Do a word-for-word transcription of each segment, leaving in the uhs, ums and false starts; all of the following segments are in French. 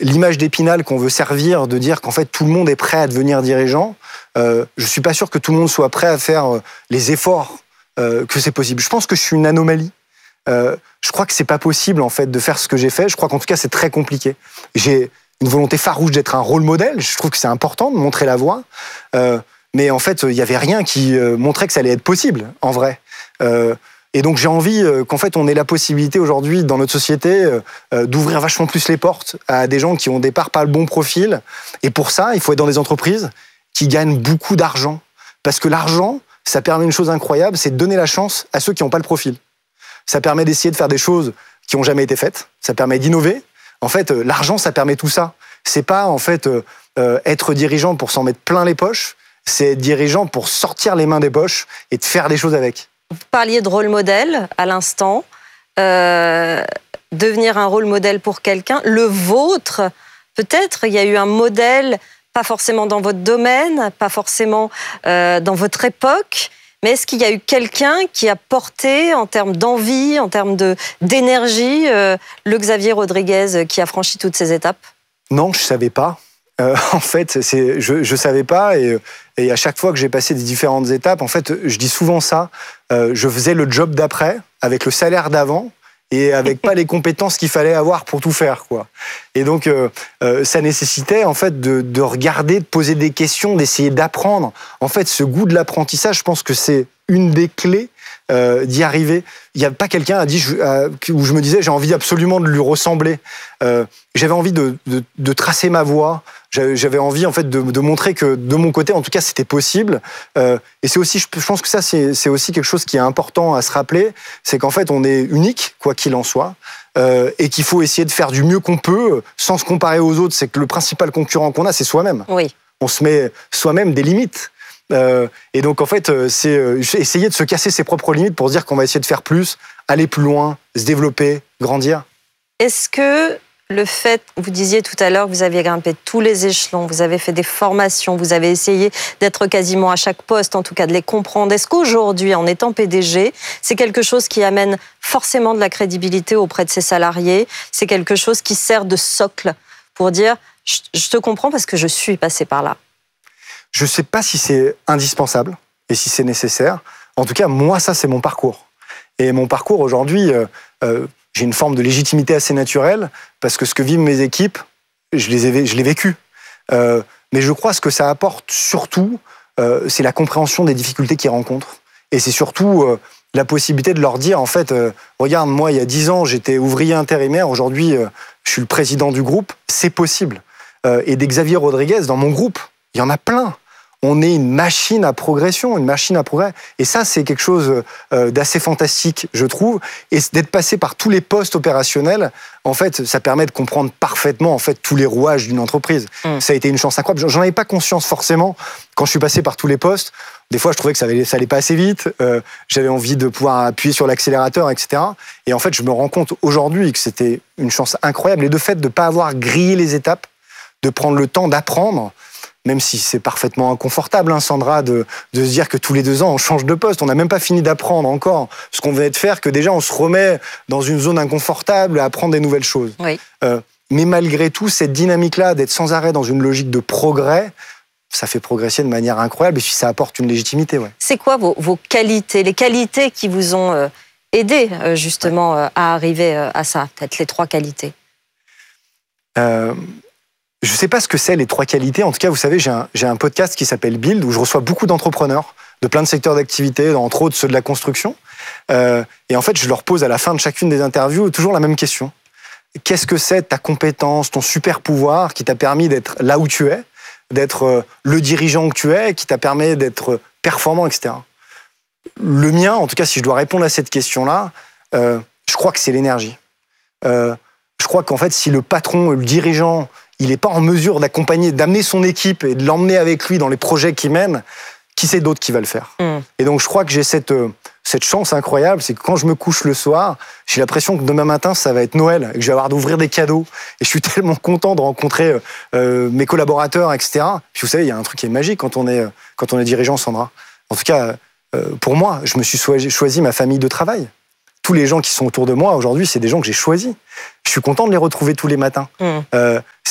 l'image d'Épinal qu'on veut servir, de dire qu'en fait tout le monde est prêt à devenir dirigeant, euh, je suis pas sûr que tout le monde soit prêt à faire euh, les efforts euh, que c'est possible. Je pense que je suis une anomalie. Euh, je crois que c'est pas possible en fait de faire ce que j'ai fait. Je crois qu'en tout cas c'est très compliqué. J'ai une volonté farouche d'être un rôle modèle. Je trouve que c'est important de montrer la voie. Euh, mais en fait, il y avait rien qui euh, montrait que ça allait être possible en vrai. Euh, Et donc j'ai envie euh, qu'en fait on ait la possibilité aujourd'hui dans notre société euh, d'ouvrir vachement plus les portes à des gens qui ont au départ pas le bon profil. Et pour ça, il faut être dans des entreprises qui gagnent beaucoup d'argent. Parce que l'argent, ça permet une chose incroyable, c'est de donner la chance à ceux qui n'ont pas le profil. Ça permet d'essayer de faire des choses qui n'ont jamais été faites. Ça permet d'innover. En fait, euh, l'argent, ça permet tout ça. C'est pas en fait euh, euh, être dirigeant pour s'en mettre plein les poches. C'est être dirigeant pour sortir les mains des poches et de faire des choses avec. Vous parliez de rôle modèle à l'instant. Euh, devenir un rôle modèle pour quelqu'un. Le vôtre, peut-être, il y a eu un modèle, pas forcément dans votre domaine, pas forcément euh, dans votre époque, mais est-ce qu'il y a eu quelqu'un qui a porté, en termes d'envie, en termes de, d'énergie, euh, le Xavier Rodriguez qui a franchi toutes ces étapes ? Non, je ne savais pas. Euh, en fait, c'est, je ne savais pas et, et à chaque fois que j'ai passé des différentes étapes, en fait, je dis souvent ça, euh, je faisais le job d'après avec le salaire d'avant et avec pas les compétences qu'il fallait avoir pour tout faire, quoi. Et donc, euh, euh, ça nécessitait en fait de, de regarder, de poser des questions, d'essayer d'apprendre. En fait, ce goût de l'apprentissage, je pense que c'est une des clés euh, d'y arriver. Il n'y a pas quelqu'un à dit, je, à, où je me disais j'ai envie absolument de lui ressembler. Euh, j'avais envie de, de, de tracer ma voie. J'avais envie en fait de, de montrer que de mon côté, en tout cas, c'était possible. Euh, et c'est aussi, je pense que ça, c'est, c'est aussi quelque chose qui est important à se rappeler, c'est qu'en fait, on est unique, quoi qu'il en soit, euh, et qu'il faut essayer de faire du mieux qu'on peut, sans se comparer aux autres. C'est que le principal concurrent qu'on a, c'est soi-même. Oui. On se met soi-même des limites. Euh, et donc, en fait, c'est essayer de se casser ses propres limites pour se dire qu'on va essayer de faire plus, aller plus loin, se développer, grandir. Est-ce que le fait, vous disiez tout à l'heure, vous aviez grimpé tous les échelons, vous avez fait des formations, vous avez essayé d'être quasiment à chaque poste, en tout cas de les comprendre. Est-ce qu'aujourd'hui, en étant P D G, c'est quelque chose qui amène forcément de la crédibilité auprès de ses salariés ? C'est quelque chose qui sert de socle pour dire « je te comprends parce que je suis passé par là ». Je ne sais pas si c'est indispensable et si c'est nécessaire. En tout cas, moi, ça, c'est mon parcours. Et mon parcours aujourd'hui... Euh, euh, j'ai une forme de légitimité assez naturelle parce que ce que vivent mes équipes, je les ai, je l'ai vécu. Euh, mais je crois que ce que ça apporte surtout, euh, c'est la compréhension des difficultés qu'ils rencontrent. Et c'est surtout euh, la possibilité de leur dire, en fait, euh, regarde, moi, il y a dix ans, j'étais ouvrier intérimaire. Aujourd'hui, euh, je suis le président du groupe. C'est possible. Euh, et des Xavier Rodriguez, dans mon groupe, il y en a plein. On est une machine à progression, une machine à progrès. Et ça, c'est quelque chose d'assez fantastique, je trouve. Et d'être passé par tous les postes opérationnels, en fait, ça permet de comprendre parfaitement en fait, tous les rouages d'une entreprise. Mmh. Ça a été une chance incroyable. J'en avais pas conscience forcément quand je suis passé par tous les postes. Des fois, je trouvais que ça allait, ça allait pas assez vite. Euh, j'avais envie de pouvoir appuyer sur l'accélérateur, et cetera. Et en fait, je me rends compte aujourd'hui que c'était une chance incroyable. Et de fait de ne pas avoir grillé les étapes, de prendre le temps d'apprendre, même si c'est parfaitement inconfortable, hein, Sandra, de, de se dire que tous les deux ans, on change de poste. On n'a même pas fini d'apprendre encore ce qu'on venait de faire, que déjà, on se remet dans une zone inconfortable à apprendre des nouvelles choses. Oui. Euh, mais malgré tout, cette dynamique-là, d'être sans arrêt dans une logique de progrès, ça fait progresser de manière incroyable et puis ça apporte une légitimité. Ouais. C'est quoi vos, vos qualités, les qualités qui vous ont euh, aidé, euh, justement, ouais. euh, à arriver euh, à ça, peut-être les trois qualités euh... Je ne sais pas ce que c'est les trois qualités. En tout cas, vous savez, j'ai un, j'ai un podcast qui s'appelle Build, où je reçois beaucoup d'entrepreneurs de plein de secteurs d'activité, entre autres ceux de la construction. Euh, et en fait, je leur pose à la fin de chacune des interviews toujours la même question. Qu'est-ce que c'est ta compétence, ton super pouvoir qui t'a permis d'être là où tu es, d'être le dirigeant que tu es, qui t'a permis d'être performant, et cetera. Le mien, en tout cas, si je dois répondre à cette question-là, euh, je crois que c'est l'énergie. Euh, je crois qu'en fait, si le patron, le dirigeant, il n'est pas en mesure d'accompagner, d'amener son équipe et de l'emmener avec lui dans les projets qu'il mène, qui c'est d'autre qui va le faire. Mmh. Et donc, je crois que j'ai cette, euh, cette chance incroyable, c'est que quand je me couche le soir, j'ai l'impression que demain matin, ça va être Noël, et que je vais avoir d'ouvrir des cadeaux. Et je suis tellement content de rencontrer euh, mes collaborateurs, et cetera. Puis vous savez, il y a un truc qui est magique quand on est, quand on est dirigeant, Sandra. En tout cas, euh, pour moi, je me suis choisi ma famille de travail. Tous les gens qui sont autour de moi aujourd'hui, c'est des gens que j'ai choisis. Je suis content de les retrouver tous les matins. Mmh. Euh,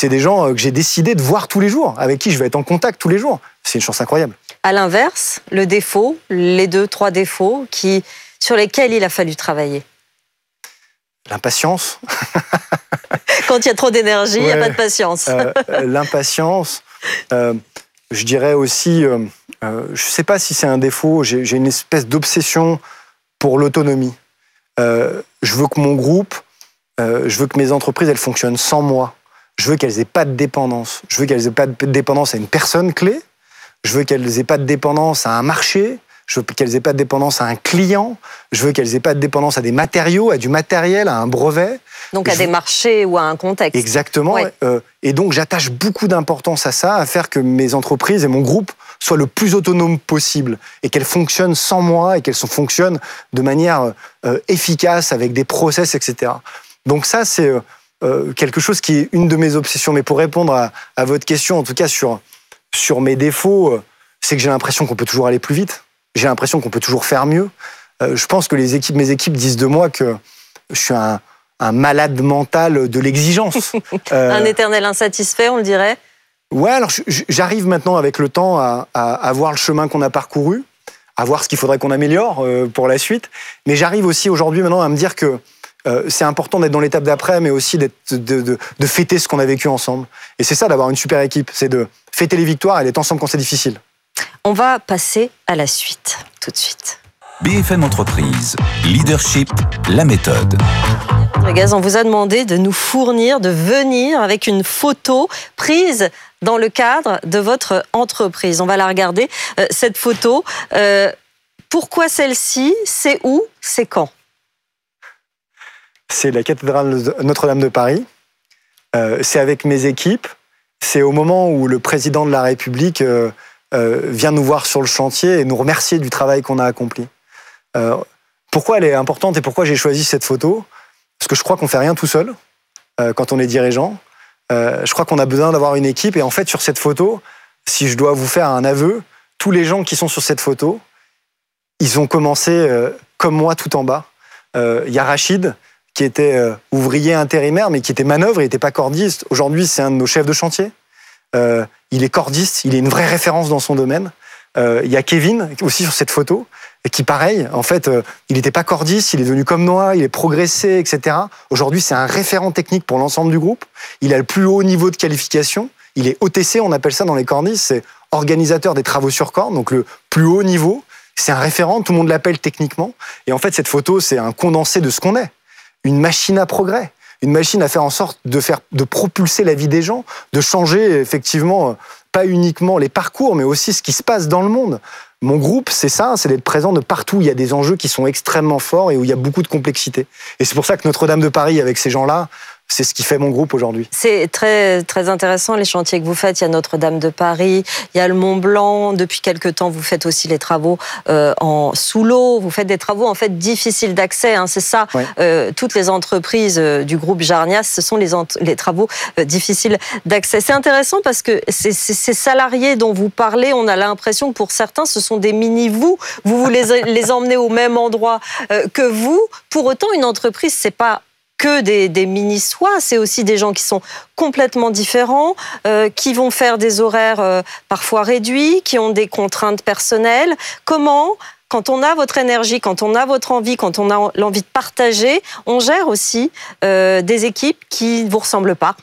c'est des gens que j'ai décidé de voir tous les jours, avec qui je vais être en contact tous les jours. C'est une chance incroyable. À l'inverse, le défaut, les deux, trois défauts qui, sur lesquels il a fallu travailler. L'impatience. Quand il y a trop d'énergie, il ouais. n'y a pas de patience. euh, l'impatience. Euh, je dirais aussi, euh, euh, je ne sais pas si c'est un défaut, j'ai, j'ai une espèce d'obsession pour l'autonomie. Euh, je veux que mon groupe, euh, je veux que mes entreprises, elles fonctionnent sans moi. Je veux qu'elles n'aient pas de dépendance. Je veux qu'elles n'aient pas de dépendance à une personne clé. Je veux qu'elles n'aient pas de dépendance à un marché. Je veux qu'elles n'aient pas de dépendance à un client. Je veux qu'elles n'aient pas de dépendance à des matériaux, à du matériel, à un brevet. Donc à je... des marchés ou à un contexte. Exactement. Ouais. Euh, et donc j'attache beaucoup d'importance à ça, à faire que mes entreprises et mon groupe soient le plus autonomes possible et qu'elles fonctionnent sans moi et qu'elles fonctionnent de manière euh, efficace avec des process, et cetera. Donc ça, c'est euh, quelque chose qui est une de mes obsessions. Mais pour répondre à, à votre question, en tout cas sur, sur mes défauts, euh, c'est que j'ai l'impression qu'on peut toujours aller plus vite. J'ai l'impression qu'on peut toujours faire mieux. Euh, je pense que les équipes, mes équipes disent de moi que je suis un, un malade mental de l'exigence. euh, un éternel insatisfait, on le dirait. Ouais, alors j'arrive maintenant avec le temps à, à, à voir le chemin qu'on a parcouru, à voir ce qu'il faudrait qu'on améliore euh, pour la suite. Mais j'arrive aussi aujourd'hui maintenant à me dire que euh, c'est important d'être dans l'étape d'après, mais aussi d'être, de, de, de fêter ce qu'on a vécu ensemble. Et c'est ça d'avoir une super équipe, c'est de fêter les victoires et d'être ensemble quand c'est difficile. On va passer à la suite, tout de suite. B F M Entreprise, Leadership, la méthode. Rodriguez, on vous a demandé de nous fournir, de venir avec une photo prise dans le cadre de votre entreprise. On va la regarder, euh, cette photo. Euh, pourquoi celle-ci? C'est où? C'est quand? C'est la cathédrale Notre-Dame de Paris. Euh, c'est avec mes équipes. C'est au moment où le président de la République euh, euh, vient nous voir sur le chantier et nous remercier du travail qu'on a accompli. Euh, pourquoi elle est importante et pourquoi j'ai choisi cette photo? Parce que je crois qu'on ne fait rien tout seul euh, quand on est dirigeant. Euh, je crois qu'on a besoin d'avoir une équipe. Et en fait, sur cette photo, si je dois vous faire un aveu, tous les gens qui sont sur cette photo, ils ont commencé euh, comme moi tout en bas. Il euh, y a Rachid, qui était euh, ouvrier intérimaire, mais qui était manœuvre, il n'était pas cordiste. Aujourd'hui, c'est un de nos chefs de chantier. Euh, il est cordiste, il est une vraie référence dans son domaine. Il euh, y a Kevin, aussi sur cette photo, et qui, pareil, en fait, euh, il n'était pas cordiste, il est devenu comme moi, il est progressé, et cetera. Aujourd'hui, c'est un référent technique pour l'ensemble du groupe. Il a le plus haut niveau de qualification. Il est O T C, on appelle ça dans les cordistes, c'est organisateur des travaux sur corde, donc le plus haut niveau. C'est un référent, tout le monde l'appelle techniquement. Et en fait, cette photo, c'est un condensé de ce qu'on est. Une machine à progrès, une machine à faire en sorte de faire, de propulser la vie des gens, de changer effectivement pas uniquement les parcours, mais aussi ce qui se passe dans le monde. Mon groupe, c'est ça, c'est d'être présent de partout où il y a des enjeux qui sont extrêmement forts et où il y a beaucoup de complexité. Et c'est pour ça que Notre-Dame de Paris, avec ces gens-là, c'est ce qui fait mon groupe aujourd'hui. C'est très, très intéressant, les chantiers que vous faites. Il y a Notre-Dame de Paris, il y a le Mont Blanc. Depuis quelque temps, vous faites aussi les travaux euh, en sous l'eau. Vous faites des travaux en fait difficiles d'accès. Hein, c'est ça. Ouais. Euh, toutes les entreprises euh, du groupe Jarnias, ce sont les, ent- les travaux euh, difficiles d'accès. C'est intéressant parce que ces, ces, ces salariés dont vous parlez, on a l'impression que pour certains, ce sont des mini-vous. Vous, vous les, les emmenez au même endroit euh, que vous. Pour autant, une entreprise, c'est pas que des, des mini-soi, c'est aussi des gens qui sont complètement différents, euh, qui vont faire des horaires euh, parfois réduits, qui ont des contraintes personnelles. Comment, quand on a votre énergie, quand on a votre envie, quand on a l'envie de partager, on gère aussi euh, des équipes qui ne vous ressemblent pas?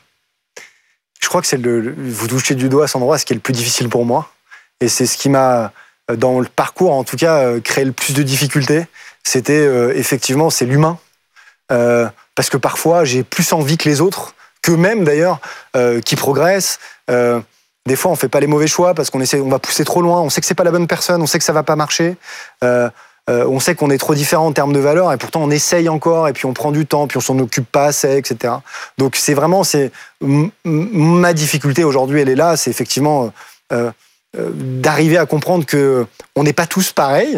Je crois que c'est le, vous touchez du doigt à cet endroit, ce qui est le plus difficile pour moi. Et c'est ce qui m'a, dans le parcours en tout cas, créé le plus de difficultés. C'était euh, effectivement, c'est l'humain. Euh, parce que parfois, j'ai plus envie que les autres, qu'eux-mêmes d'ailleurs, euh, qui progressent. Euh, des fois, on fait pas les mauvais choix parce qu'on essaie, on va pousser trop loin. On sait que c'est pas la bonne personne, on sait que ça va pas marcher. Euh, euh, on sait qu'on est trop différent en termes de valeurs et pourtant on essaye encore et puis on prend du temps, puis on s'en occupe pas assez, et cetera. Donc c'est vraiment, c'est m- ma difficulté aujourd'hui, elle est là, c'est effectivement euh, euh, d'arriver à comprendre que on n'est pas tous pareils.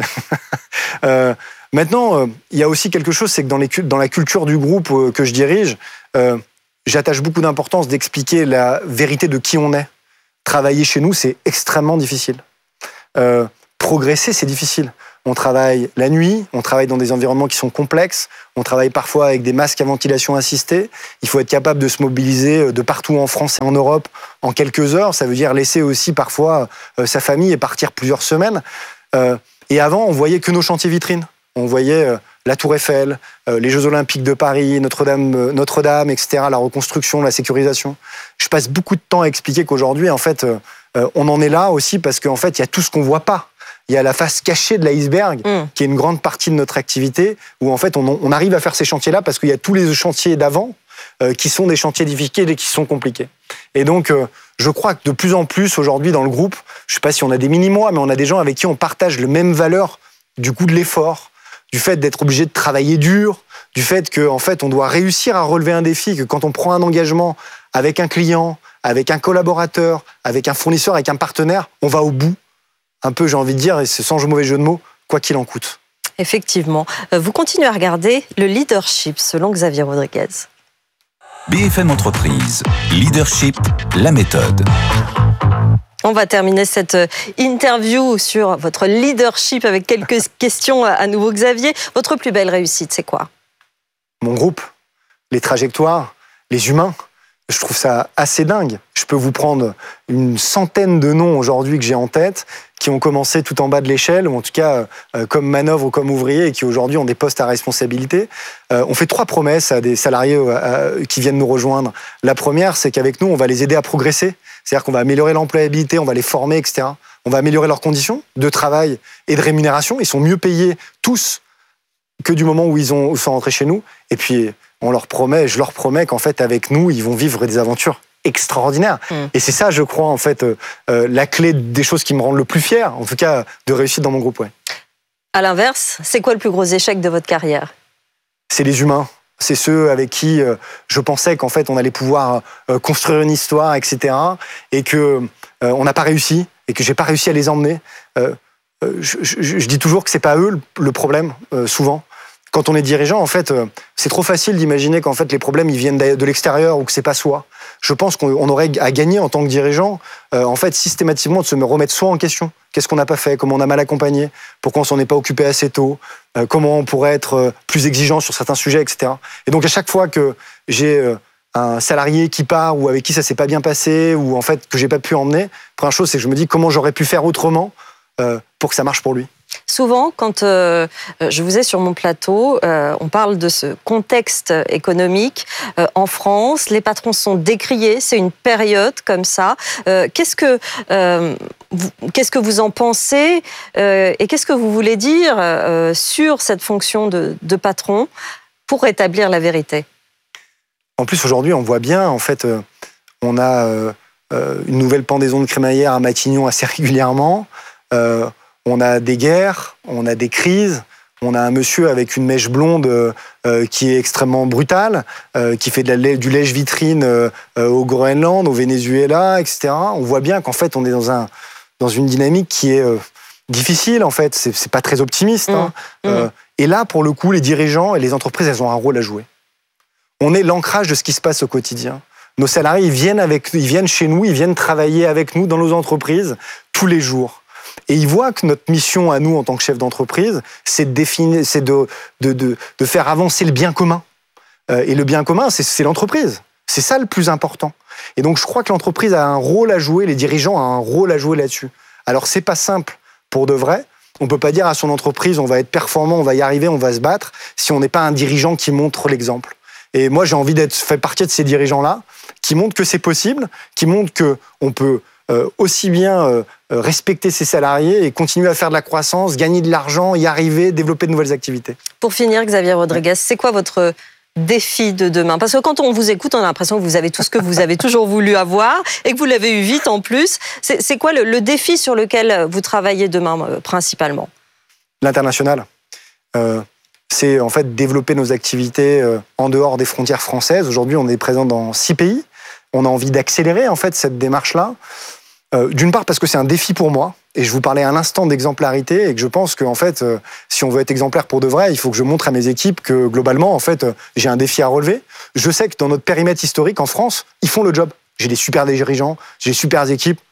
euh, Maintenant, euh, il y a aussi quelque chose, c'est que dans, les, dans la culture du groupe euh, que je dirige, euh, j'attache beaucoup d'importance d'expliquer la vérité de qui on est. Travailler chez nous, c'est extrêmement difficile. Euh, progresser, c'est difficile. on travaille la nuit, on travaille dans des environnements qui sont complexes, on travaille parfois avec des masques à ventilation assistée. Il faut être capable de se mobiliser de partout en France et en Europe en quelques heures. Ça veut dire laisser aussi parfois euh, sa famille et partir plusieurs semaines. Euh, et avant, on voyait que nos chantiers vitrines. On voyait euh, la Tour Eiffel, euh, les Jeux Olympiques de Paris, Notre-Dame, euh, Notre-Dame, et cetera, la reconstruction, la sécurisation. Je passe beaucoup de temps à expliquer qu'aujourd'hui, en fait, euh, euh, on en est là aussi parce qu'en fait, il y a tout ce qu'on voit pas. Il y a la face cachée de l'iceberg, mmh. qui est une grande partie de notre activité, où en fait on, on arrive à faire ces chantiers-là parce qu'il y a tous les chantiers d'avant euh, qui sont des chantiers difficiles et qui sont compliqués. Et donc, euh, je crois que de plus en plus aujourd'hui dans le groupe, je ne sais pas si on a des mini-mois, mais on a des gens avec qui on partage le même valeur du coût de l'effort, du fait d'être obligé de travailler dur, du fait qu'en fait on doit réussir à relever un défi, que quand on prend un engagement avec un client, avec un collaborateur, avec un fournisseur, avec un partenaire, on va au bout. Un peu, j'ai envie de dire, et c'est sans mauvais jeu de mots, quoi qu'il en coûte. Effectivement. Vous continuez à regarder le leadership selon Xavier Rodriguez. B F M Entreprise, leadership, la méthode. On va terminer cette interview sur votre leadership avec quelques questions à nouveau, Xavier. Votre plus belle réussite, c'est quoi? Mon groupe, les trajectoires, les humains. Je trouve ça assez dingue. Je peux vous prendre une centaine de noms aujourd'hui que j'ai en tête, qui ont commencé tout en bas de l'échelle, ou en tout cas euh, comme manœuvre ou comme ouvriers, et qui aujourd'hui ont des postes à responsabilité. Euh, on fait trois promesses à des salariés euh, qui viennent nous rejoindre. La première, c'est qu'avec nous, on va les aider à progresser. C'est-à-dire qu'on va améliorer l'employabilité, on va les former, et cetera. On va améliorer leurs conditions de travail et de rémunération. Ils sont mieux payés tous que du moment où ils, ont, où ils sont rentrés chez nous. Et puis, on leur promet, je leur promets qu'en fait, avec nous, ils vont vivre des aventures extraordinaires. Mmh. Et c'est ça, je crois, en fait, euh, euh, la clé des choses qui me rendent le plus fier, en tout cas, de réussite dans mon groupe. Ouais. À l'inverse, c'est quoi le plus gros échec de votre carrière? C'est les humains. C'est ceux avec qui euh, je pensais qu'en fait, on allait pouvoir euh, construire une histoire, et cetera. Et que euh, on n'a pas réussi, et que j'ai pas réussi à les emmener. Euh, je, je, je dis toujours que c'est pas eux le, le problème, euh, souvent. Quand on est dirigeant, en fait, euh, c'est trop facile d'imaginer qu'en fait les problèmes ils viennent de l'extérieur ou que c'est pas soi. Je pense qu'on aurait à gagner en tant que dirigeant, euh, en fait, systématiquement de se remettre soi en question. Qu'est-ce qu'on n'a pas fait? Comment on a mal accompagné? Pourquoi on s'en est pas occupé assez tôt? euh, Comment on pourrait être euh, plus exigeant sur certains sujets, et cetera. Et donc à chaque fois que j'ai euh, un salarié qui part ou avec qui ça s'est pas bien passé ou en fait que j'ai pas pu emmener, première chose c'est que je me dis comment j'aurais pu faire autrement euh, pour que ça marche pour lui. Souvent, quand euh, je vous ai sur mon plateau, euh, on parle de ce contexte économique. Euh, en France, les patrons sont décriés, c'est une période comme ça. Euh, qu'est-ce que, euh, vous, qu'est-ce que vous en pensez euh, et qu'est-ce que vous voulez dire euh, sur cette fonction de, de patron pour rétablir la vérité? En plus, aujourd'hui, on voit bien, en fait, euh, on a euh, une nouvelle pendaison de crémaillère à Matignon assez régulièrement. Euh, On a des guerres, on a des crises, on a un monsieur avec une mèche blonde euh, qui est extrêmement brutale, euh, qui fait de la, du lèche-vitrine euh, au Groenland, au Venezuela, et cetera. On voit bien qu'en fait, on est dans, un, dans une dynamique qui est euh, difficile, en fait. C'est, c'est pas très optimiste. Mmh. Hein. Mmh. Euh, et là, pour le coup, les dirigeants et les entreprises, elles ont un rôle à jouer. On est l'ancrage de ce qui se passe au quotidien. Nos salariés, ils viennent, avec, ils viennent chez nous, ils viennent travailler avec nous dans nos entreprises tous les jours. Et ils voient que notre mission à nous, en tant que chef d'entreprise, c'est de, définir, c'est de, de, de, de faire avancer le bien commun. Euh, et le bien commun, c'est, c'est l'entreprise. C'est ça le plus important. Et donc, je crois que l'entreprise a un rôle à jouer, les dirigeants ont un rôle à jouer là-dessus. Alors, c'est pas simple pour de vrai. On peut pas dire à son entreprise, on va être performant, on va y arriver, on va se battre, si on n'est pas un dirigeant qui montre l'exemple. Et moi, j'ai envie d'être fait partie de ces dirigeants-là, qui montrent que c'est possible, qui montrent qu'on peut euh, aussi bien euh, respecter ses salariés et continuer à faire de la croissance, gagner de l'argent, y arriver, développer de nouvelles activités. Pour finir, Xavier Rodriguez, c'est quoi votre défi de demain? Parce que quand on vous écoute, on a l'impression que vous avez tout ce que vous avez toujours voulu avoir et que vous l'avez eu vite en plus. C'est, c'est quoi le, le défi sur lequel vous travaillez demain euh, principalement? L'international. Euh, c'est en fait développer nos activités euh, en dehors des frontières françaises. Aujourd'hui, on est présent dans six pays. On a envie d'accélérer en fait cette démarche-là. Euh, d'une part parce que c'est un défi pour moi, et je vous parlais un instant d'exemplarité, et que je pense que en fait, euh, si on veut être exemplaire pour de vrai, il faut que je montre à mes équipes que globalement, en fait, euh, j'ai un défi à relever. Je sais que dans notre périmètre historique en France, ils font le job. J'ai des super dirigeants, j'ai des super équipes.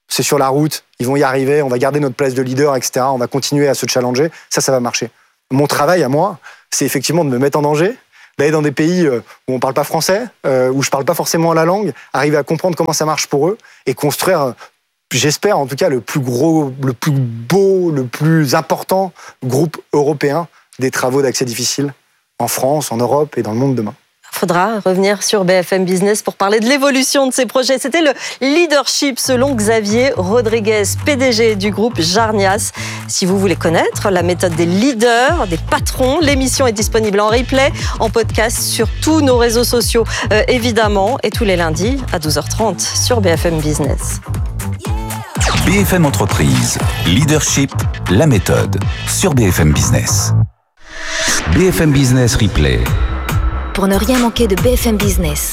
c'est sur la route, ils vont y arriver, on va garder notre place de leader, et cetera. On va continuer à se challenger. Ça, ça va marcher. Mon travail à moi, c'est effectivement de me mettre en danger, d'aller dans des pays où on ne parle pas français, où je ne parle pas forcément la langue, arriver à comprendre comment ça marche pour eux et construire, j'espère en tout cas, le plus gros, le plus beau, le plus important groupe européen des travaux d'accès difficile en France, en Europe et dans le monde demain. Il faudra revenir sur B F M Business pour parler de l'évolution de ces projets. C'était le leadership selon Xavier Rodriguez, P D G du groupe Jarnias. Si vous voulez connaître la méthode des leaders, des patrons, l'émission est disponible en replay, en podcast sur tous nos réseaux sociaux, euh, évidemment, et tous les lundis à douze heures trente sur B F M Business. B F M Entreprise, leadership, la méthode, sur B F M Business. B F M Business Replay. Pour ne rien manquer de B F M Business.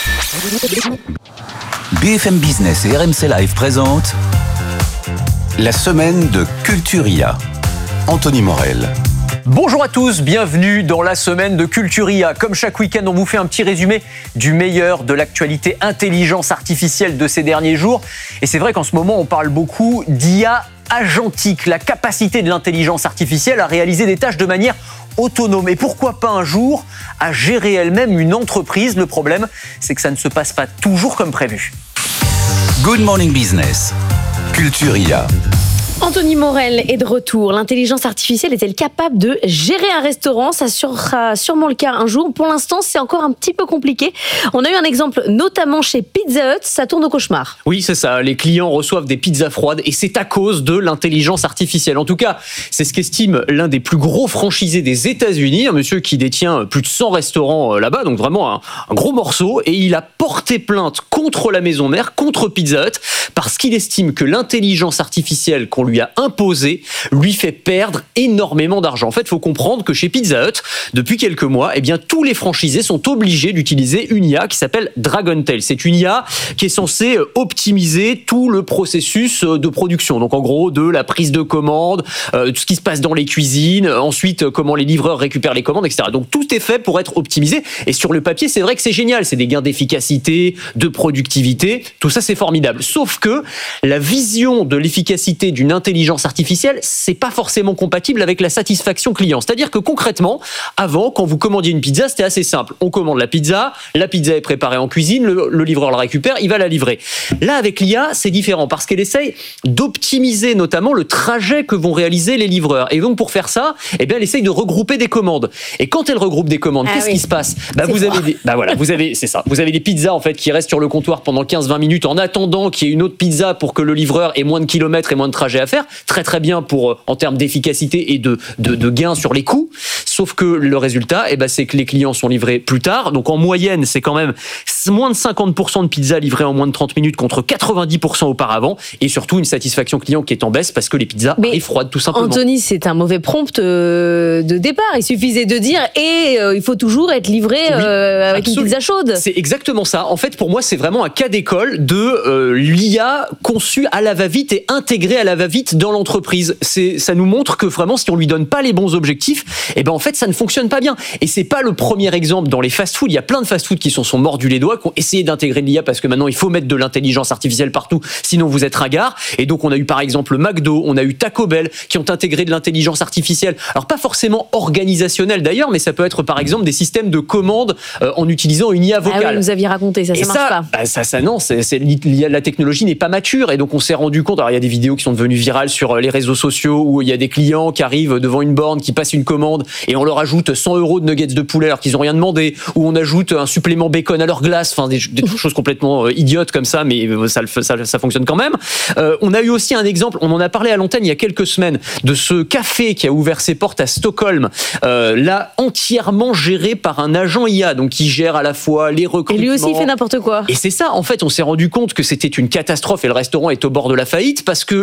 B F M Business et R M C Live présentent la semaine de Culturia. Anthony Morel. Bonjour à tous, bienvenue dans la semaine de Culturia. Comme chaque week-end, on vous fait un petit résumé du meilleur de l'actualité intelligence artificielle de ces derniers jours. Et c'est vrai qu'en ce moment, on parle beaucoup d'I A agentique, la capacité de l'intelligence artificielle à réaliser des tâches de manière autonome. Et pourquoi pas un jour à gérer elle-même une entreprise. Le problème, c'est que ça ne se passe pas toujours comme prévu. Good Morning Business, Culturia. Anthony Morel est de retour. L'intelligence artificielle est-elle capable de gérer un restaurant ? Ça sera sûrement le cas un jour. Pour l'instant, c'est encore un petit peu compliqué. On a eu un exemple notamment chez Pizza Hut. Ça tourne au cauchemar. Oui, c'est ça. Les clients reçoivent des pizzas froides et c'est à cause de l'intelligence artificielle. En tout cas, c'est ce qu'estime l'un des plus gros franchisés des États-Unis, un monsieur qui détient plus de cent restaurants là-bas, donc vraiment un, un gros morceau. Et il a porté plainte contre la maison mère, contre Pizza Hut, parce qu'il estime que l'intelligence artificielle qu'on lui a imposé lui fait perdre énormément d'argent. En fait, il faut comprendre que chez Pizza Hut, depuis quelques mois, eh bien, tous les franchisés sont obligés d'utiliser une I A qui s'appelle Dragontail. C'est une I A qui est censée optimiser tout le processus de production. Donc, en gros, de la prise de commande, euh, tout ce qui se passe dans les cuisines, ensuite, comment les livreurs récupèrent les commandes, et cetera. Donc, tout est fait pour être optimisé. Et sur le papier, c'est vrai que c'est génial. C'est des gains d'efficacité, de productivité. Tout ça, c'est formidable. Sauf que la vision de l'efficacité d'une intelligence artificielle, c'est pas forcément compatible avec la satisfaction client. C'est-à-dire que concrètement, avant, quand vous commandiez une pizza, c'était assez simple. On commande la pizza, la pizza est préparée en cuisine, le, le livreur la récupère, il va la livrer. Là, avec l'I A, c'est différent parce qu'elle essaye d'optimiser notamment le trajet que vont réaliser les livreurs. Et donc, pour faire ça, eh bien, elle essaye de regrouper des commandes. Et quand elle regroupe des commandes, ah qu'est-ce oui. qui se passe ? Bah, vous avez des, bah voilà, vous avez, c'est ça. Vous avez des pizzas, en fait, qui restent sur le comptoir pendant quinze à vingt minutes en attendant qu'il y ait une autre pizza pour que le livreur ait moins de kilomètres et moins de trajets à faire. Très très bien pour en termes d'efficacité et de, de, de gains sur les coûts. Sauf que le résultat, eh ben, c'est que les clients sont livrés plus tard. Donc en moyenne, c'est quand même moins de cinquante pour cent de pizzas livrées en moins de trente minutes contre quatre-vingt-dix pour cent auparavant. Et surtout une satisfaction client qui est en baisse parce que les pizzas Mais arrivent froides tout simplement. Anthony, c'est un mauvais prompt de départ. Il suffisait de dire et euh, il faut toujours être livré euh, oui, avec absolument. Une pizza chaude. C'est exactement ça. En fait, pour moi, c'est vraiment un cas d'école de euh, l'I A conçue à la va-vite et intégrée à la va-vite dans l'entreprise. C'est, ça nous montre que vraiment, si on lui donne pas les bons objectifs, eh ben en fait, ça ne fonctionne pas bien. Et c'est pas le premier exemple dans les fast-food. Il y a plein de fast-food qui sont, sont mordus les doigts, qui ont essayé d'intégrer de l'I A parce que maintenant, il faut mettre de l'intelligence artificielle partout, sinon vous êtes ringard. Et donc, on a eu par exemple McDo, on a eu Taco Bell qui ont intégré de l'intelligence artificielle. Alors, pas forcément organisationnelle d'ailleurs, mais ça peut être par exemple des systèmes de commandes euh, en utilisant une I A vocale. Ah oui, vous aviez raconté, ça, ça marche ça, pas. Bah, ça, ça, non, c'est, c'est, la technologie n'est pas mature. Et donc, on s'est rendu compte, alors il y a des vidéos qui sont devenues virales sur les réseaux sociaux où il y a des clients qui arrivent devant une borne, qui passent une commande et on leur ajoute cent euros de nuggets de poulet alors qu'ils n'ont rien demandé, ou on ajoute un supplément bacon à leur glace, enfin des, des choses complètement euh, idiotes comme ça, mais ça, ça, ça fonctionne quand même. Euh, on a eu aussi un exemple, on en a parlé à l'antenne il y a quelques semaines, de ce café qui a ouvert ses portes à Stockholm, euh, là entièrement géré par un agent I A, donc qui gère à la fois les recrutements. Et lui aussi il fait n'importe quoi. Et c'est ça, en fait, on s'est rendu compte que c'était une catastrophe et le restaurant est au bord de la faillite parce que les commandes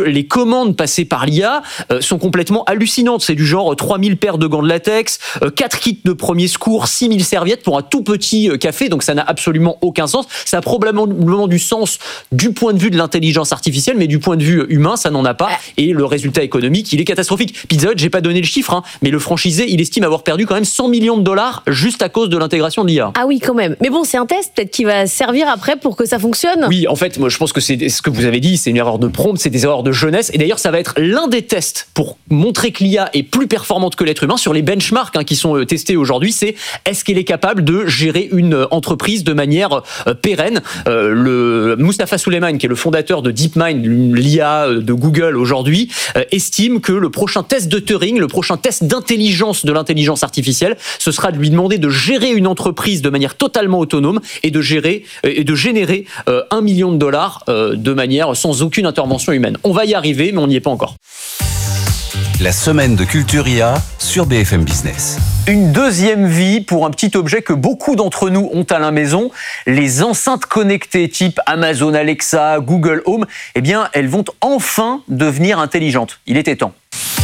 commandes passées par l'I A euh, sont complètement hallucinantes. C'est du genre trois mille paires de gants de latex, euh, quatre kits de premier secours, six mille serviettes pour un tout petit euh, café. Donc ça n'a absolument aucun sens. Ça a probablement du sens du point de vue de l'intelligence artificielle, mais du point de vue humain, ça n'en a pas. Et le résultat économique, il est catastrophique. Pizza Hut, j'ai pas donné le chiffre, hein, mais le franchisé, il estime avoir perdu quand même cent millions de dollars juste à cause de l'intégration de l'I A. Ah oui, quand même. Mais bon, c'est un test, peut-être qui va servir après pour que ça fonctionne. Oui, en fait, moi, je pense que c'est ce que vous avez dit, c'est une erreur de prompt, c'est des erreurs de jeunesse. Et d'ailleurs, ça va être l'un des tests pour montrer que l'I A est plus performante que l'être humain sur les benchmarks hein, qui sont euh, testés aujourd'hui. C'est est-ce qu'elle est capable de gérer une entreprise de manière euh, pérenne. Euh, le Mustapha Suleyman, qui est le fondateur de DeepMind, l'I A de Google aujourd'hui, euh, estime que le prochain test de Turing, le prochain test d'intelligence de l'intelligence artificielle, ce sera de lui demander de gérer une entreprise de manière totalement autonome et de gérer euh, et de générer euh, un million de dollars euh, de manière sans aucune intervention humaine. On va y arriver, mais on n'y est pas encore. La semaine de Culture I A sur B F M Business. Une deuxième vie pour un petit objet que beaucoup d'entre nous ont à la maison, les enceintes connectées type Amazon Alexa, Google Home, eh bien, elles vont enfin devenir intelligentes. Il était temps.